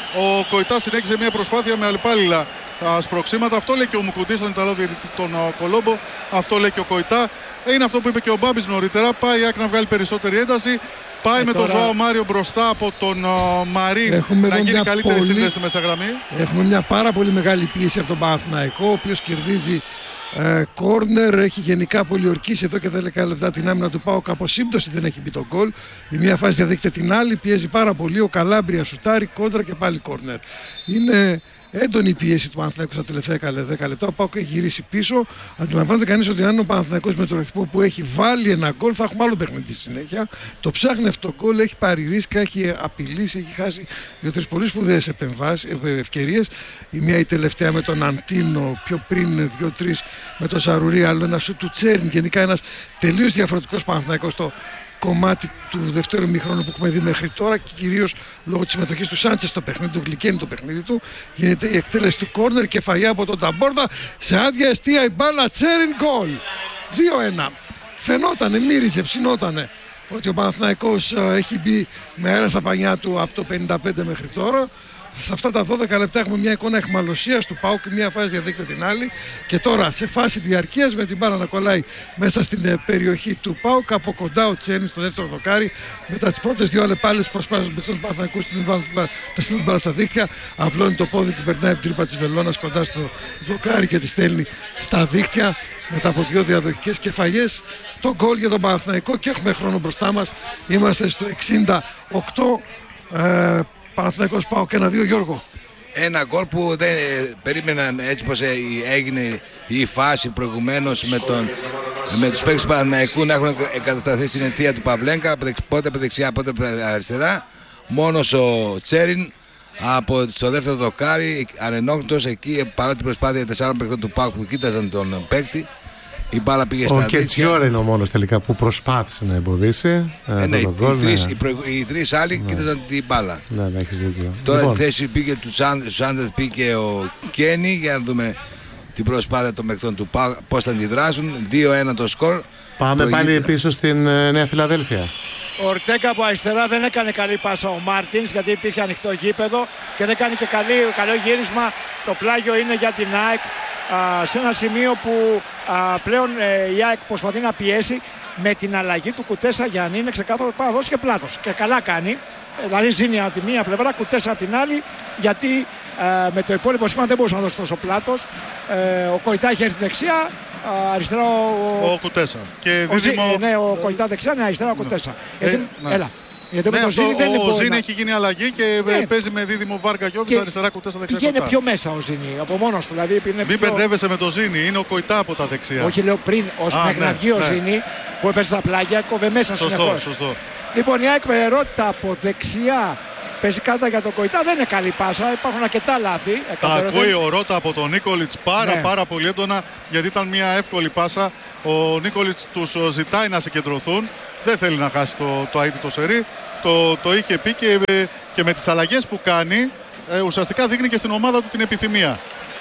ο Κοϊτά συνέχισε μια προσπάθεια με αλλεπάλληλα σπροξήματα. Αυτό λέει και ο Μουκουντής, τον Ιταλό διαιτητή, τον Κολόμπο. Αυτό λέει και ο Κοϊτά. Είναι αυτό που είπε και ο Μπάμπης νωρίτερα. Πάει η Άκη να βγάλει περισσότερη ένταση. Πάει ε, με τώρα... τον Ζωάο Μάριο μπροστά από τον uh, Μαρίν Έχουμε να γίνει καλύτερη πολύ... σύνδεση στη μέσα γραμμή. Έχουμε μια πάρα πολύ μεγάλη πίεση από τον Παναθηναϊκό, ο οποίος κερδίζει ε, κόρνερ. Έχει γενικά πολιορκήσει εδώ και δέκα λεπτά την άμυνα του ΠΑΟΚ. Από σύμπτωση δεν έχει μπει τον γκολ. Η μία φάση διαδέχεται την άλλη. Πιέζει πάρα πολύ. Ο Καλάμπρια σουτάρει κόντρα και πάλι κόρνερ. Είναι έντονη η πίεση του Παναθηναϊκού στα τελευταία δέκα λεπτά. Ο ΠΑΟΚ έχει γυρίσει πίσω. Αντιλαμβάνεται κανείς ότι αν ο Παναθηναϊκός με το ρυθμό που έχει βάλει ένα γκολ, θα έχουμε άλλο παιχνίδι στη συνέχεια. Το ψάχνει αυτό το γκολ, έχει πάρει ρίσκα, έχει απειλήσει, έχει χάσει δύο-τρεις πολύ σπουδαίες ευκαιρίες. Η μία η τελευταία με τον Αντίνο, πιο πριν δύο-τρεις με τον Ζαρουρί, άλλο ένα σου του Τσέριν. Γενικά ένας τελείως διαφορετικός Παναθηναϊκός στο κομμάτι του δεύτερου ημιχρόνου που έχουμε δει μέχρι τώρα και κυρίως λόγω της συμμετοχής του Σάντσες στο παιχνίδι του, γλυκαίνει το παιχνίδι του. Γίνεται η εκτέλεση του κόρνερ και φαγιά από τον Ταμπόρδα σε άδεια εστία η μπάλα, Τσέριν, γκολ. δύο ένα. Φαινότανε, μύριζε, ψινότανε ότι ο Παναθηναϊκός έχει μπει με αέρα στα πανιά του από το πενήντα πέντε μέχρι τώρα. Σε αυτά τα δώδεκα λεπτά έχουμε μια εικόνα αιχμαλωσίας του ΠΑΟΚ, μια φάση διαδέχεται την άλλη. Και τώρα σε φάση διαρκείας με την μπάλα να κολλάει μέσα στην περιοχή του ΠΑΟΚ. Από κοντά ο Τσέριν στο δεύτερο δοκάρι. Μετά τις πρώτες δύο αλλεπάλληλες προσπάθειες με τον Παναθηναϊκό να στείλει την μπάλα στα δίχτυα. Απλώνει το πόδι, την περνάει από την τρύπα της βελόνας κοντά στο δοκάρι και τη στέλνει στα δίχτυα. Μετά από δύο διαδοχικές κεφαλιές, το γκολ για τον Παναθηναϊκό και έχουμε χρόνο μπροστά μας. Είμαστε στο εξήντα οκτώ. Ε, Παναθηναϊκός ΠΑΟΚ ένα δύο, Γιώργο. Ένα γκολ που δεν περίμεναν, έτσι πως έγινε η φάση προηγουμένως με, τον, με τους παίκτες του Παναθηναϊκού να έχουν εγκατασταθεί στην αιτία του Παυλέγκα, πότε από δεξιά, πότε από αριστερά. Μόνος ο Τσέριν από στο δεύτερο δοκάρι, ανενόχλητος εκεί, παρά την προσπάθεια τεσσάρων παίκτων του ΠΑΟΚ που κοίταζαν τον παίκτη. Η μπάλα πήγε στα δίκτυα. Ο Κετσιόρα είναι ο μόνος τελικά που προσπάθησε να εμποδίσει. Ε, ναι, οι, γκολ, τρεις, ναι. Οι, προηγου, οι τρεις άλλοι ναι. κοίταζαν την μπάλα. Ναι, ναι, έχεις δίκιο. Τώρα λοιπόν. η θέση πήγε του Σάντερ, πήγε ο Κένι για να δούμε την προσπάθεια των παικτών του πώς θα αντιδράσουν. δύο ένα το σκορ. Πάμε προηγείται... πάλι πίσω στην uh, Νέα Φιλαδέλφια. Ο Ορτέγκα από αριστερά δεν έκανε καλή πάσα ο Μάρτινς γιατί υπήρχε ανοιχτό γήπεδο και δεν κάνει και καλή, καλό γύρισμα. Το πλάγιο είναι για την ΑΕΚ α, σε ένα σημείο που α, πλέον ε, η ΑΕΚ προσπαθεί να πιέσει με την αλλαγή του Κουτέσα Γιάννη. Είναι ξεκάθαρο πάει να δώσει και πλάτος και καλά κάνει. Δηλαδή ζήνει από τη μία πλευρά, Κουτέσα από την άλλη, γιατί ε, με το υπόλοιπο σήμα δεν μπορούσε να δώσει τόσο πλάτος. Ε, ο Κοϊτά έχει έρθει δεξιά, ε, αριστερά ο, ο Κουτέσα. Και ο, δίδυμο... ε, ναι, ο Κοϊτά δεξιά, ναι, αριστερά ο Κουτέσα. Ε, Γιατί, ναι. Έλα. Γιατί ναι, με το αυτό, Ζήνη δεν ο Ζήνη να... έχει γίνει αλλαγή και ναι. παίζει με δίδυμο Βάργα Γιώβιτς, αριστερά Κουτέσα δεξιά. Και είναι πιο μέσα ο Ζήνη, από μόνος του. Δηλαδή είναι Μην πιο... μπερδεύεσαι με το Ζήνη, είναι ο Κοϊτά από τα δεξιά. Όχι, λέω πριν, ως Α, μέχρι ναι, να βγει ο ναι. Ζήνη που έπαιζε στα πλάγια, κόβε μέσα συνεχώς. Σωστό. Λοιπόν, η ΑΕΚ με ερώτητα από δεξιά. Παίζει κάτω για τον Κοϊτά, δεν είναι καλή πάσα, υπάρχουν αρκετά λάθη. Τα ακούει ο Ρώτα από τον Νίκολιτς πάρα ναι. πάρα πολύ έντονα, γιατί ήταν μια εύκολη πάσα. Ο Νίκολιτς τους ζητάει να συγκεντρωθούν, δεν θέλει να χάσει το, το αίτητο σερί. Το, το είχε πει και, και με τις αλλαγές που κάνει ε, ουσιαστικά δείχνει και στην ομάδα του την επιθυμία.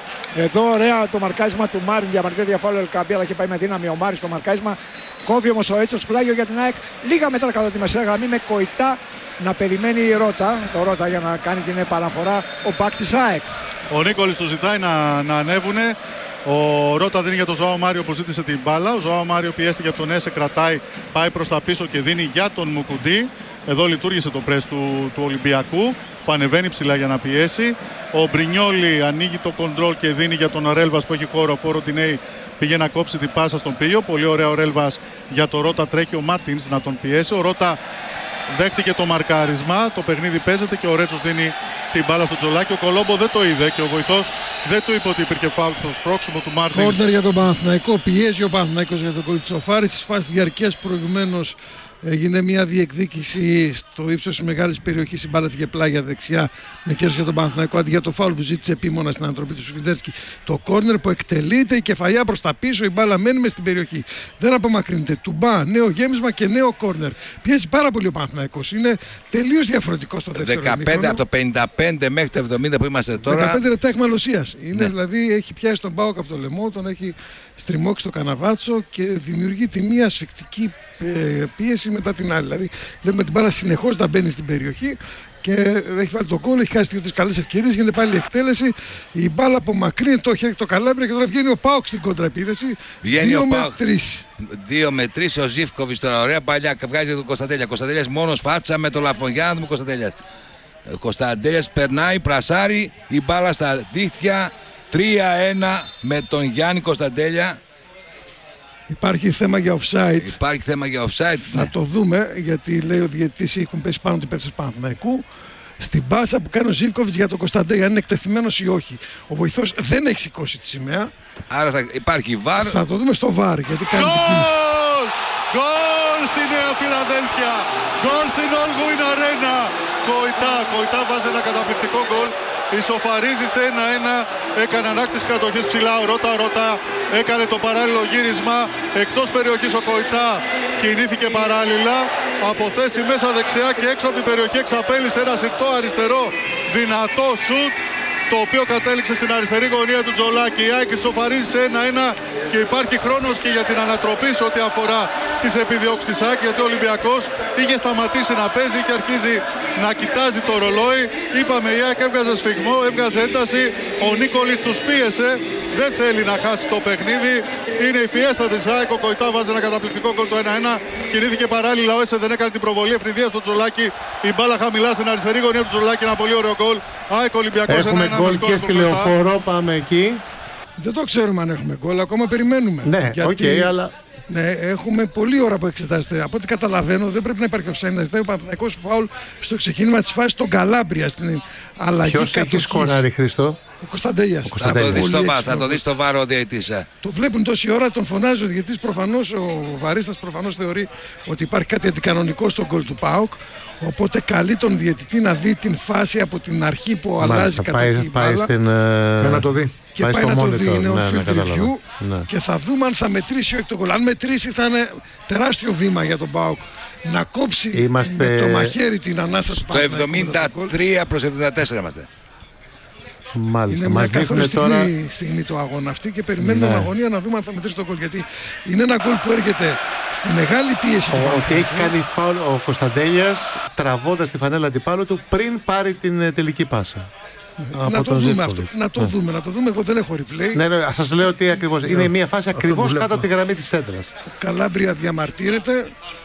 Εδώ ωραία το μαρκάρισμα του Μάριν, διαμαρτυρία διαφάλου Ελκαμπή, αλλά είχε πάει με δύναμη ο Μάριν στο μαρκάρισμα. Κόβει όμως ο Έτσος πλάγιο για την ΑΕΚ λίγα μέτρα κατά τη μεσαία γραμμή με Κοϊτά να περιμένει η Ρώτα, το Ρώτα για να κάνει την παραφορά ο μπακ της ΑΕΚ. Ο Νίκολης του ζητάει να, να ανέβουνε. Ο Ρώτα δίνει για τον Ζωάο Μάριο που ζήτησε την μπάλα. Ο Ζωάο Μάριο πιέστηκε από τον Έσε, κρατάει, πάει προς τα πίσω και δίνει για τον Μουκουντή. Εδώ λειτουργήσε το πρες του, του Ολυμπιακού που ανεβαίνει ψηλά για να πιέσει. Ο Μπρινιόλι ανοίγει το κοντρόλ και δίνει για τον Ρέλβας που έχει χώρο. Ο Ροντινέι πήγε να κόψει την πάσα στον Πίο. Πολύ ωραία ο Ρέλβας για τον Ρώτα, τρέχει ο Μάρτινς να τον πιέσει. Ο Ρώτα δέχτηκε το μαρκάρισμα, το παιχνίδι παίζεται και ο Ρέτσος δίνει την μπάλα στο Τζολάκη. Ο Κολόμπο δεν το είδε και ο βοηθός δεν του είπε ότι υπήρχε φάουλ στο σπρώξιμο του Μάρτιν. Κόρνερ για τον Παναθηναϊκό, πιέζει ο Παναθηναϊκός για τον Κολτσοφάρη. Στις φάσεις διαρκείας προηγουμένως έγινε μια διεκδίκηση στο ύψος της μεγάλης περιοχής. Η μπάλα φύγε πλάγια δεξιά με κέρδος για τον Παναθηναϊκό αντί για το φάουλ που ζήτησε επίμονα στην ανατροπή του Σουφιδέρσκι. Το κόρνερ που εκτελείται, η κεφαλιά προς τα πίσω, η μπάλα μένει μες στην περιοχή. Δεν απομακρύνεται. Τουμπά, νέο γέμισμα και νέο κόρνερ. Πιέζει πάρα πολύ ο Παναθηναϊκός. Είναι τελείως διαφορετικό στο δεύτερο δεκαπέντε από το πενήντα πέντε μέχρι το εβδομήντα που είμαστε τώρα. δεκαπέντε λεπτά εκμαλωσίας. Είναι, ναι. Δηλαδή έχει πιάσει τον Πάοκ από το λαιμό, τον έχει στριμώξει το καναβάτσο και δημιουργεί τη μία ασφικτική πίεση μετά την άλλη. Δηλαδή βλέπουμε την μπάλα συνεχώς να μπαίνει στην περιοχή και έχει βάλει τον κόλλο, έχει χάσει τις καλές ευκαιρίες, γίνεται πάλι η εκτέλεση. Η μπάλα απομακρύνει το χέρι το Καλάμπρια και τώρα βγαίνει ο Πάοκ στην κοντραεπίθεση. δύο με τρία. δύο με τρία ο Ζίβκοβιτς τώρα. Ωραία παλιά, βγάζει τον Κωνσταντέλια. Κωνσταντέλιας μόνος φάτσα με τον Λαφωνιά. Μου Κωνσταντέλιας. Κωνσταντέλιας περνάει, πρασάρει η μπάλα στα δίχτυα. τρία ένα με τον Γιάννη Κωνσταντέλια. Υπάρχει θέμα για offside. Υπάρχει θέμα για offside. Θα ναι. το δούμε, γιατί λέει ο διαιτητής έχουν πέσει πάνω του παίκτες Παναθηναϊκού. Στην πάσα που κάνει ο Ζίβκοβιτς για τον Κωνσταντέλια, αν είναι εκτεθειμένος ή όχι. Ο βοηθός δεν έχει σηκώσει τη σημαία. Άρα θα υπάρχει βαρ. Θα το δούμε στο βαρ, γιατί κάνει την κίνηση. Γκολ στη Νέα Φιλαδέλφια. Γκολ στην All Win Arena. Κοϊτά, Κοϊτά βάζει ένα καταπληκτικό γκολ. Ισοφαρίζει σε ένα ένα, έκανε ανάκτηση κατοχής ψηλά ο Ρώτα, Ρώτα έκανε το παράλληλο γύρισμα εκτός περιοχής. Ο Κοϊτά κινήθηκε παράλληλα από θέση μέσα δεξιά και έξω από την περιοχή εξαπέλυσε ένα συρτό αριστερό δυνατό σουτ, το οποίο κατέληξε στην αριστερή γωνία του Τζολάκη. Η ΑΕΚ ισοφαρίζει σε ένα ένα και υπάρχει χρόνος και για την ανατροπή σε ό,τι αφορά τις επιδιώξεις της ΑΕΚ, γιατί ο Ολυμπιακός είχε σταματήσει να παίζει και αρχίζει να κοιτάζει το ρολόι. Είπαμε, η ΑΕΚ έβγαζε σφιγμό, έβγαζε ένταση. Ο Νίκολης τους πίεσε, δεν θέλει να χάσει το παιχνίδι. Είναι η φιέστα της ΑΕΚ. Ο Κοϊτά βάζει ένα καταπληκτικό γκολ το ένα ένα. Κινήθηκε παράλληλα, ο Έσε δεν έκανε την προβολή ευνηδία στο Τζολάκη. Η μπάλα χαμηλά στην αριστερή γωνία του Τζολάκη. Ένα πολύ ωραίο γκολ. ΑΕΚ Ολυμπιακός έχουμε γκολ και στη Λεωφόρο, πάμε εκεί. Δεν το ξέρουμε αν έχουμε γκολ, ακόμα περιμένουμε. Ναι, οκ, okay, αλλά. Ναι, έχουμε πολλή ώρα που εξετάζεται. Από ό,τι καταλαβαίνω, δεν πρέπει να υπάρχει offside. Να ζητάει ο Παναθηναϊκός φάουλ στο ξεκίνημα της φάσης τον Καλάμπρια στην αλλαγή. Ποιος έχει σκοράρει, Χριστό? Ο Κωνσταντέλιας. Θα το δει στο, θα το δει στο βάρο ο διαιτητής. Το βλέπουν τόση ώρα, τον φωνάζει ο διαιτητής. Προφανώς ο Βαρίστας προφανώς θεωρεί ότι υπάρχει κάτι αντικανονικό στον γκολ του ΠΑΟΚ. Οπότε καλεί τον διαιτητή να δει την φάση από την αρχή που Μάλιστα, αλλάζει κατοχή η μπάλα. Στην, uh... να το δει. Και πάει, πάει να το δει, είναι ο field review ναι. Και θα δούμε αν θα μετρήσει όχι το γκολ. Αν μετρήσει θα είναι τεράστιο βήμα για τον ΠΑΟΚ να κόψει Είμαστε... με το μαχαίρι την ανάσα του ΠΑΟΚ. Το εβδομήντα τρία προς εβδομήντα τέσσερα είμαστε. Μάλιστα, είναι μας μια δείχνουν τώρα στιγμή το αγώνα αυτή και περιμένουμε ναι. αγωνία να δούμε αν θα μετρήσει το γκολ. Γιατί είναι ένα γκολ που έρχεται στη μεγάλη πίεση. Ότι έχει κάνει φάουλ ο Κωνσταντέλιας τραβώντας τη φανέλα αντιπάλου του πριν πάρει την τελική πάσα. Να το, δούμε αυτό, να το ναι. δούμε, να το δούμε. Εγώ δεν έχω replay. Ναι, ναι, σας λέω ότι ακριβώς είναι μια φάση ακριβώς κάτω από τη γραμμή της σέντρας. Ο Καλάμπρια διαμαρτύρεται.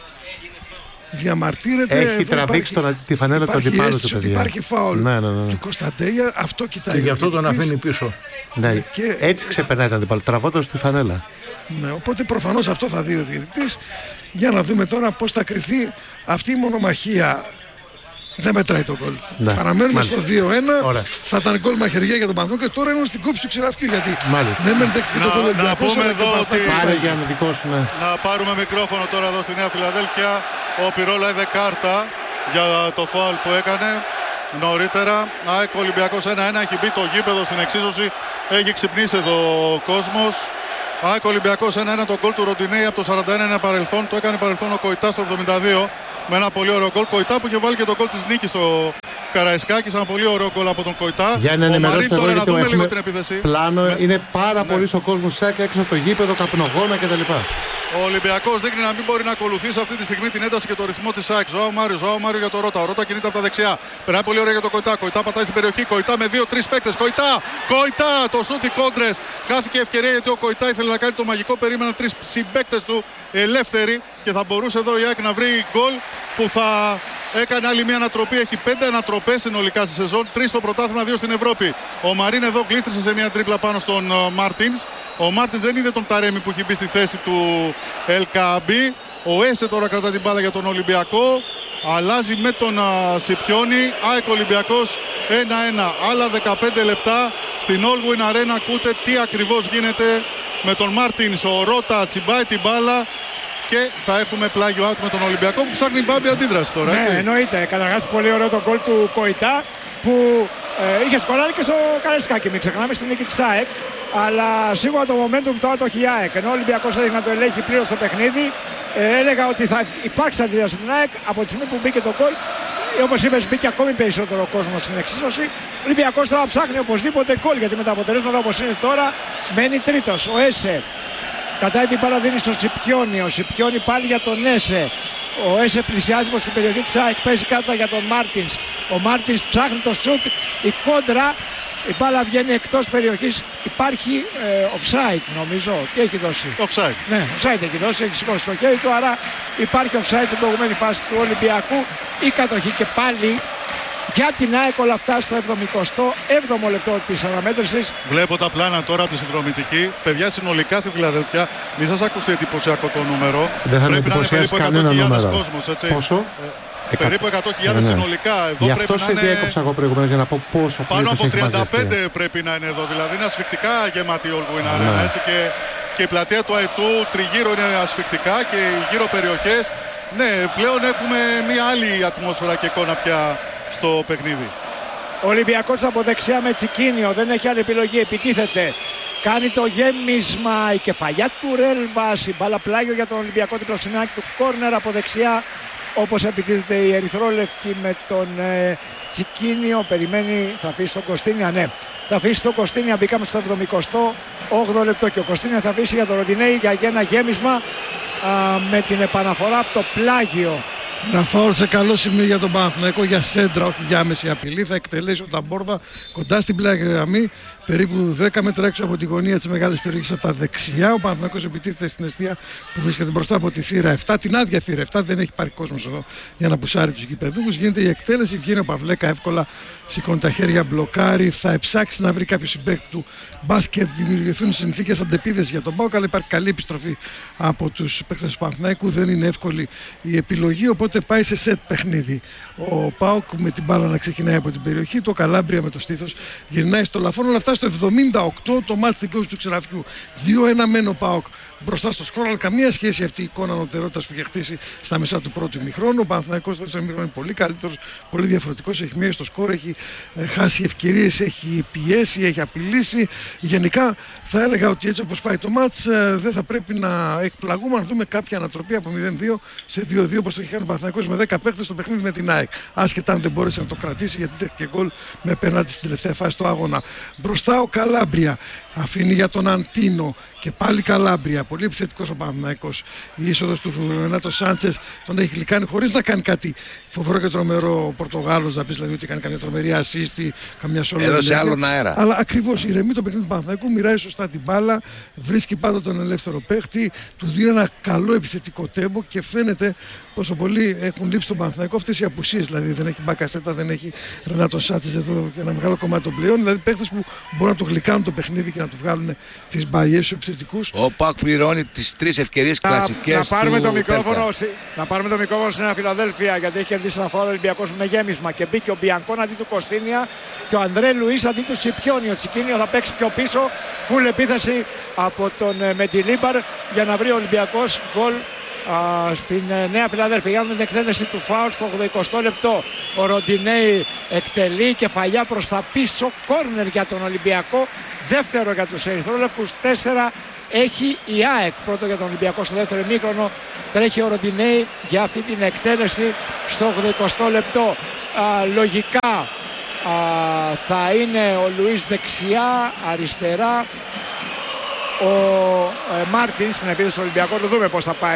Διαμαρτύρεται. Έχει τραβήξει υπάρχει, τη φανέλα του αντιπάλου του, παιδιά. Υπάρχει φάουλ ναι, ναι, ναι. του Κωνσταντέλια, αυτό κοιτάει. Και γι' αυτό τον αφήνει πίσω. Ναι, και... έτσι ξεπερνάει τον αντιπάλου, τραβώντας τη φανέλα. Ναι, οπότε προφανώς αυτό θα δει ο διαιτητής. Για να δούμε τώρα πώς θα κριθεί αυτή η μονομαχία. Δεν μετράει το γκολ. Ναι, παραμένουμε μάλιστα. στο δύο ένα. Ωραία. Θα ήταν γκολ μαχαιριά για τον Παναθηναϊκό και τώρα είναι στην κόψη του ξηραφιού. Γιατί μάλιστα. δεν με δέχτηκε το γκολ. Να πούμε εδώ ότι. Πάρε για να δικό σου, ναι. Να πάρουμε μικρόφωνο τώρα εδώ στη Νέα Φιλαδέλφια. Ο Πυρόλα είδε κάρτα για το φάουλ που έκανε νωρίτερα. ΑΕΚ Ολυμπιακός ένα ένα. Έχει μπει το γήπεδο στην εξίσωση. Έχει ξυπνήσει εδώ ο κόσμος. ΑΕΚ Ολυμπιακός ένα ένα. Το γκολ του Ροντινέη από το σαράντα ένα είναι παρελθόν. Το έκανε παρελθόν ο Κοϊτά στο εβδομήντα δύο. Με ένα πολύ ωραίο γκολ. Κοϊτά που είχε βάλει και το γκολ της νίκης στο Καραϊσκάκη. Ένα πολύ ωραίο γκολ από τον Κοϊτά. Για να ενημερώσετε εδώ, γιατί έχουμε την επίθεση. Πλάνο. Με... Είναι πάρα ναι. πολύ ο κόσμος ΣΑΚ έξω από το γήπεδο, καπνογόνα κτλ. Ο Ολυμπιακός δείχνει να μην μπορεί να ακολουθήσει αυτή τη στιγμή την ένταση και το ρυθμό της ΑΕΚ. Ζωάο Μάριο, Ζωάο Μάριο για το Ρώτα. Ο Ρώτα κινείται από τα δεξιά. Περνάει πολύ ωραία για τον Κοϊτά. Κοϊτά πατάει στην περιοχή. Κοϊτά με δύο τρεις παίκτες. Κοϊτά! Κοϊτά! Το σούτ οι κόντρες. Χάθηκε ευκαιρία γιατί ο Κοϊτά ήθελε να κάνει το μαγικό. Περίμεναν τρεις συμπαίκτες του ελεύθεροι και θα μπορούσε εδώ η ΑΕΚ να βρει γκολ που θα έκανε άλλη μια ανατροπή. Έχει πέντε ανατροπές συνολικά στη σεζόν. Τρεις στο πρωτάθλημα, δύο στην Ευρώπη. Ο Μαρίν εδώ γλίστρισε σε μια τρίπλα πάνω στον Μάρτινς. Ο Μάρτινς δεν είδε τον Ταρέμι που έχει μπει στη θέση του Ελκαμπή. Ο Έσε τώρα κρατά την μπάλα για τον Ολυμπιακό. Αλλάζει με τον Σιπιόνι. ΑΕΚ Ολυμπιακός ένα ένα. Άλλα δεκαπέντε λεπτά στην Allwyn Arena. Ακούτε τι ακριβώς γίνεται με τον Μάρτινς. Ο Ρότα τσιμπάει την μπάλα και θα έχουμε πλάγιο out με τον Ολυμπιακό που ψάχνει μπάμπη αντίδραση τώρα, έτσι. Ναι, εννοείται. Καταρχάς πολύ ωραίο το γκολ του Κοϊτά που ε, είχε σκοράρει και στο Καραϊσκάκι. Μην ξεχνάμε στην νίκη της ΑΕΚ. Αλλά σίγουρα το momentum τώρα το έχει η ΑΕΚ. Ενώ ο Ολυμπιακός έδειχνε να το ελέγχει πλήρως το παιχνίδι. Ε, έλεγα ότι θα υπάρξει αντίδραση στην ΑΕΚ από τη στιγμή που μπήκε το γκολ. Όπως είπες, μπήκε ακόμη περισσότερο κόσμο στην εξίσωση. Ο Ολυμπιακός τώρα ψάχνει οπωσδήποτε γκολ, γιατί με τα αποτελέσματα όπως είναι τώρα μένει τρίτος. Ο Έσε κατάει την μπάλα, δίνει στο Σιπιόνι. Ο Σιπιόνι πάλι για τον Έσε. Ο Έσε πλησιάζει προς την περιοχή της ΑΕΚ, παίζει κάτω για τον Μάρτινς. Ο Μάρτινς ψάχνει το σουτ, η κόντρα. Η μπάλα βγαίνει εκτός περιοχής. Υπάρχει ε, offside νομίζω. Τι έχει δώσει? Offside. Ναι, offside έχει δώσει. Έχει σηκώσει το χέρι του. Άρα υπάρχει offside στην προηγούμενη φάση του Ολυμπιακού. Η κατοχή και πάλι για την ΑΕΚ όλα αυτά στο εβδομηκοστό έβδομο λεπτό της αναμέτρησης. Βλέπω τα πλάνα τώρα από τη συνδρομητική. Παιδιά, συνολικά στη Φιλαδέλφια, μην σας ακουστεί εντυπωσιακό το νούμερο. Δεν θα με εντυπωσιάσει κανένα νούμερο. Κόσμος, έτσι. Πόσο? Ε, περίπου εκατό χιλιάδες ναι, ναι. συνολικά. Εδώ γι' πρέπει αυτό σε να είναι... διέκοψα εγώ προηγουμένως για να πω πόσο πάνω από τριάντα πέντε μαζευτεί. Πρέπει να είναι εδώ. Δηλαδή είναι ασφικτικά γεμάτη η Allwyn Arena. Έτσι, και, και η πλατεία του Αετού τριγύρω είναι ασφικτικά και οι γύρω περιοχές. Ναι, πλέον έχουμε μια άλλη ατμόσφαιρα και εικόνα πια στο παιχνίδι. Ο Ολυμπιακός από δεξιά με Τσικίνιο, δεν έχει άλλη επιλογή, επιτίθεται. Κάνει το γέμισμα, η κεφαλιά του Ρέλβας, η μπάλα πλάγιο για τον Ολυμπιακό διπλασινάκι του κόρνερ από δεξιά. Όπως επιτίθεται η Ερυθρόλευκη με τον ε, Τσικίνιο, περιμένει, θα αφήσει τον Κωστίνια, ναι. Θα αφήσει τον Κωστίνια, μπήκαμε στο εβδομηκοστό όγδοο λεπτό και ο Κωστίνια θα αφήσει για τον Ροντινέη για ένα γέμισμα α, με την επαναφορά από το πλάγιο. Να φάω σε καλό σημείο για τον Παναθηναϊκό, για σέντρα, όχι για άμεση απειλή. Θα εκτελέσει ο Ταμπόρδα κοντά στην πλάγια γραμμή, περίπου δέκα μέτρα έξω από τη γωνία της μεγάλης περιοχής από τα δεξιά. Ο Παναθηναϊκός επιτίθεται στην εστία που βρίσκεται μπροστά από τη θύρα επτά, την άδεια θύρα επτά. Δεν έχει πάρει κόσμος εδώ για να πουσάρει τους γηπεδούχους. Γίνεται η εκτέλεση, βγαίνει ο Παυλέκα εύκολα, σηκώνει τα χέρια, μπλοκάρει. Θα εψάξει να βρει κάποιο συμπαίκτη του μπάσκετ, δημιουργηθούν συνθήκες αντεπίθεσης για τον ΠΑΟΚ, αλλά υπάρχει καλή επιστροφή από τους παίκτες του Παναθηναϊκού. Δεν είναι εύκολη η επιλογή, οπότε πάει σε σετ παιχνίδι. Ο ΠΑΟΚ με την μπάλα να ξεκινάει από την περιοχή, το Καλάμπρια με το στήθος γυρνάει στο λαφόν. Όλα αυτά στο εβδομήντα οκτώ, το μάτς δικαιούς του Ξεραφιού. δύο ένα μένει ο ΠΑΟΚ μπροστά στο σκορ, αλλά καμία σχέση αυτή η εικόνα ανωτερότητας που είχε χτίσει στα μισά του πρώτου ημιχρόνου. Ο Παναθηναϊκός στο ημιχρόνο είναι πολύ καλύτερος, πολύ διαφορετικός. Έχει μείνει στο σκορ, έχει ε, χάσει ευκαιρίες, έχει πιέσει, έχει απειλήσει. Γενικά θα έλεγα ότι έτσι όπως πάει το μάτς ε, δεν θα πρέπει να εκπλαγούμε αν δούμε κάποια ανατροπή από μηδέν δύο σε δύο δύο όπως το είχε κάνει ο Παναθηναϊκός με δέκα παίκτες στο παιχνίδι με την ΑΕΚ. Άσχετα αν δεν μπόρεσε να το κρατήσει, γιατί δέχτηκε γκολ με πέναλτι στη τελευταία φάση του αγώνα. Μπροστά ο Καλάμπρια αφήνει για τον Αντίνο και πάλι Καλάμπρια. Πολύ επιθετικός ο Παναθηναϊκός. Η είσοδος του Ρενάτο Σάντσες τον έχει γλυκάνει χωρίς να κάνει κάτι φοβερό και τρομερό ο Πορτογάλος, να πει δηλαδή ότι κάνει καμιά τρομερή ασίστη, καμιά σόλο. Έδωσε άλλον αέρα. Αλλά ακριβώς ηρεμεί το παιχνίδι του Παναθηναϊκού, μοιράζει σωστά την μπάλα, βρίσκει πάντα τον ελεύθερο παίχτη, του δίνει ένα καλό επιθετικό τέμπο και φαίνεται πόσο πολύ έχουν λείψει τον Παναθηναϊκό αυτές οι απουσίες. Δηλαδή δεν έχει Μπακασέτα, δεν έχει Ρενάτο Σάντσες εδώ και ένα μεγάλο κομμάτι των πλέον. Δηλαδή παίχτες που μπορούν να το γλυκάνουν το παιχνίδι και να του βγάλουν τις μπαγιές στους επιθετικούς. Ο ΠΑΟΚ πληρώνει τις τρεις ευκαιρίες κλασικές να, να πάρουμε του το μικρόφωνο, να πάρουμε το μικρόφωνο στην Φιλαδέλφια, γιατί έχει κερδίσει ένα φάουλ Ολυμπιακός με γέμισμα και μπήκε ο Μπιανκόν αντί του Κωστίνια και ο Αντρέ Λουίς αντί του Τσιπιόνι. Ο Τσικίνιο θα παίξει πιο πίσω, φουλ επίθεση από τον Μεντιλίμπαρ για να βρει ο Ολυμπιακός γκολ στην Νέα Φιλαδέλφια. Για να δούμε την εκτέλεση του φάουλ στο ογδοηκοστό λεπτό. Ο Ροντινέη εκτελεί, κεφαλιά προς τα πίσω, κόρνερ για τον Ολυμπιακό, δεύτερο για τους Ερυθρόλευκους, τέσσερα έχει η ΑΕΚ. Πρώτο για τον Ολυμπιακό στο δεύτερο ημίχρονο. Τρέχει ο Ροντινέη για αυτή την εκτέλεση στο ογδοηκοστό λεπτό. Α, λογικά α, θα είναι ο Λουίς δεξιά, αριστερά ο ε, Μάρτιν στην επίθεση του Ολυμπιακού. Το δούμε πώς θα πάει.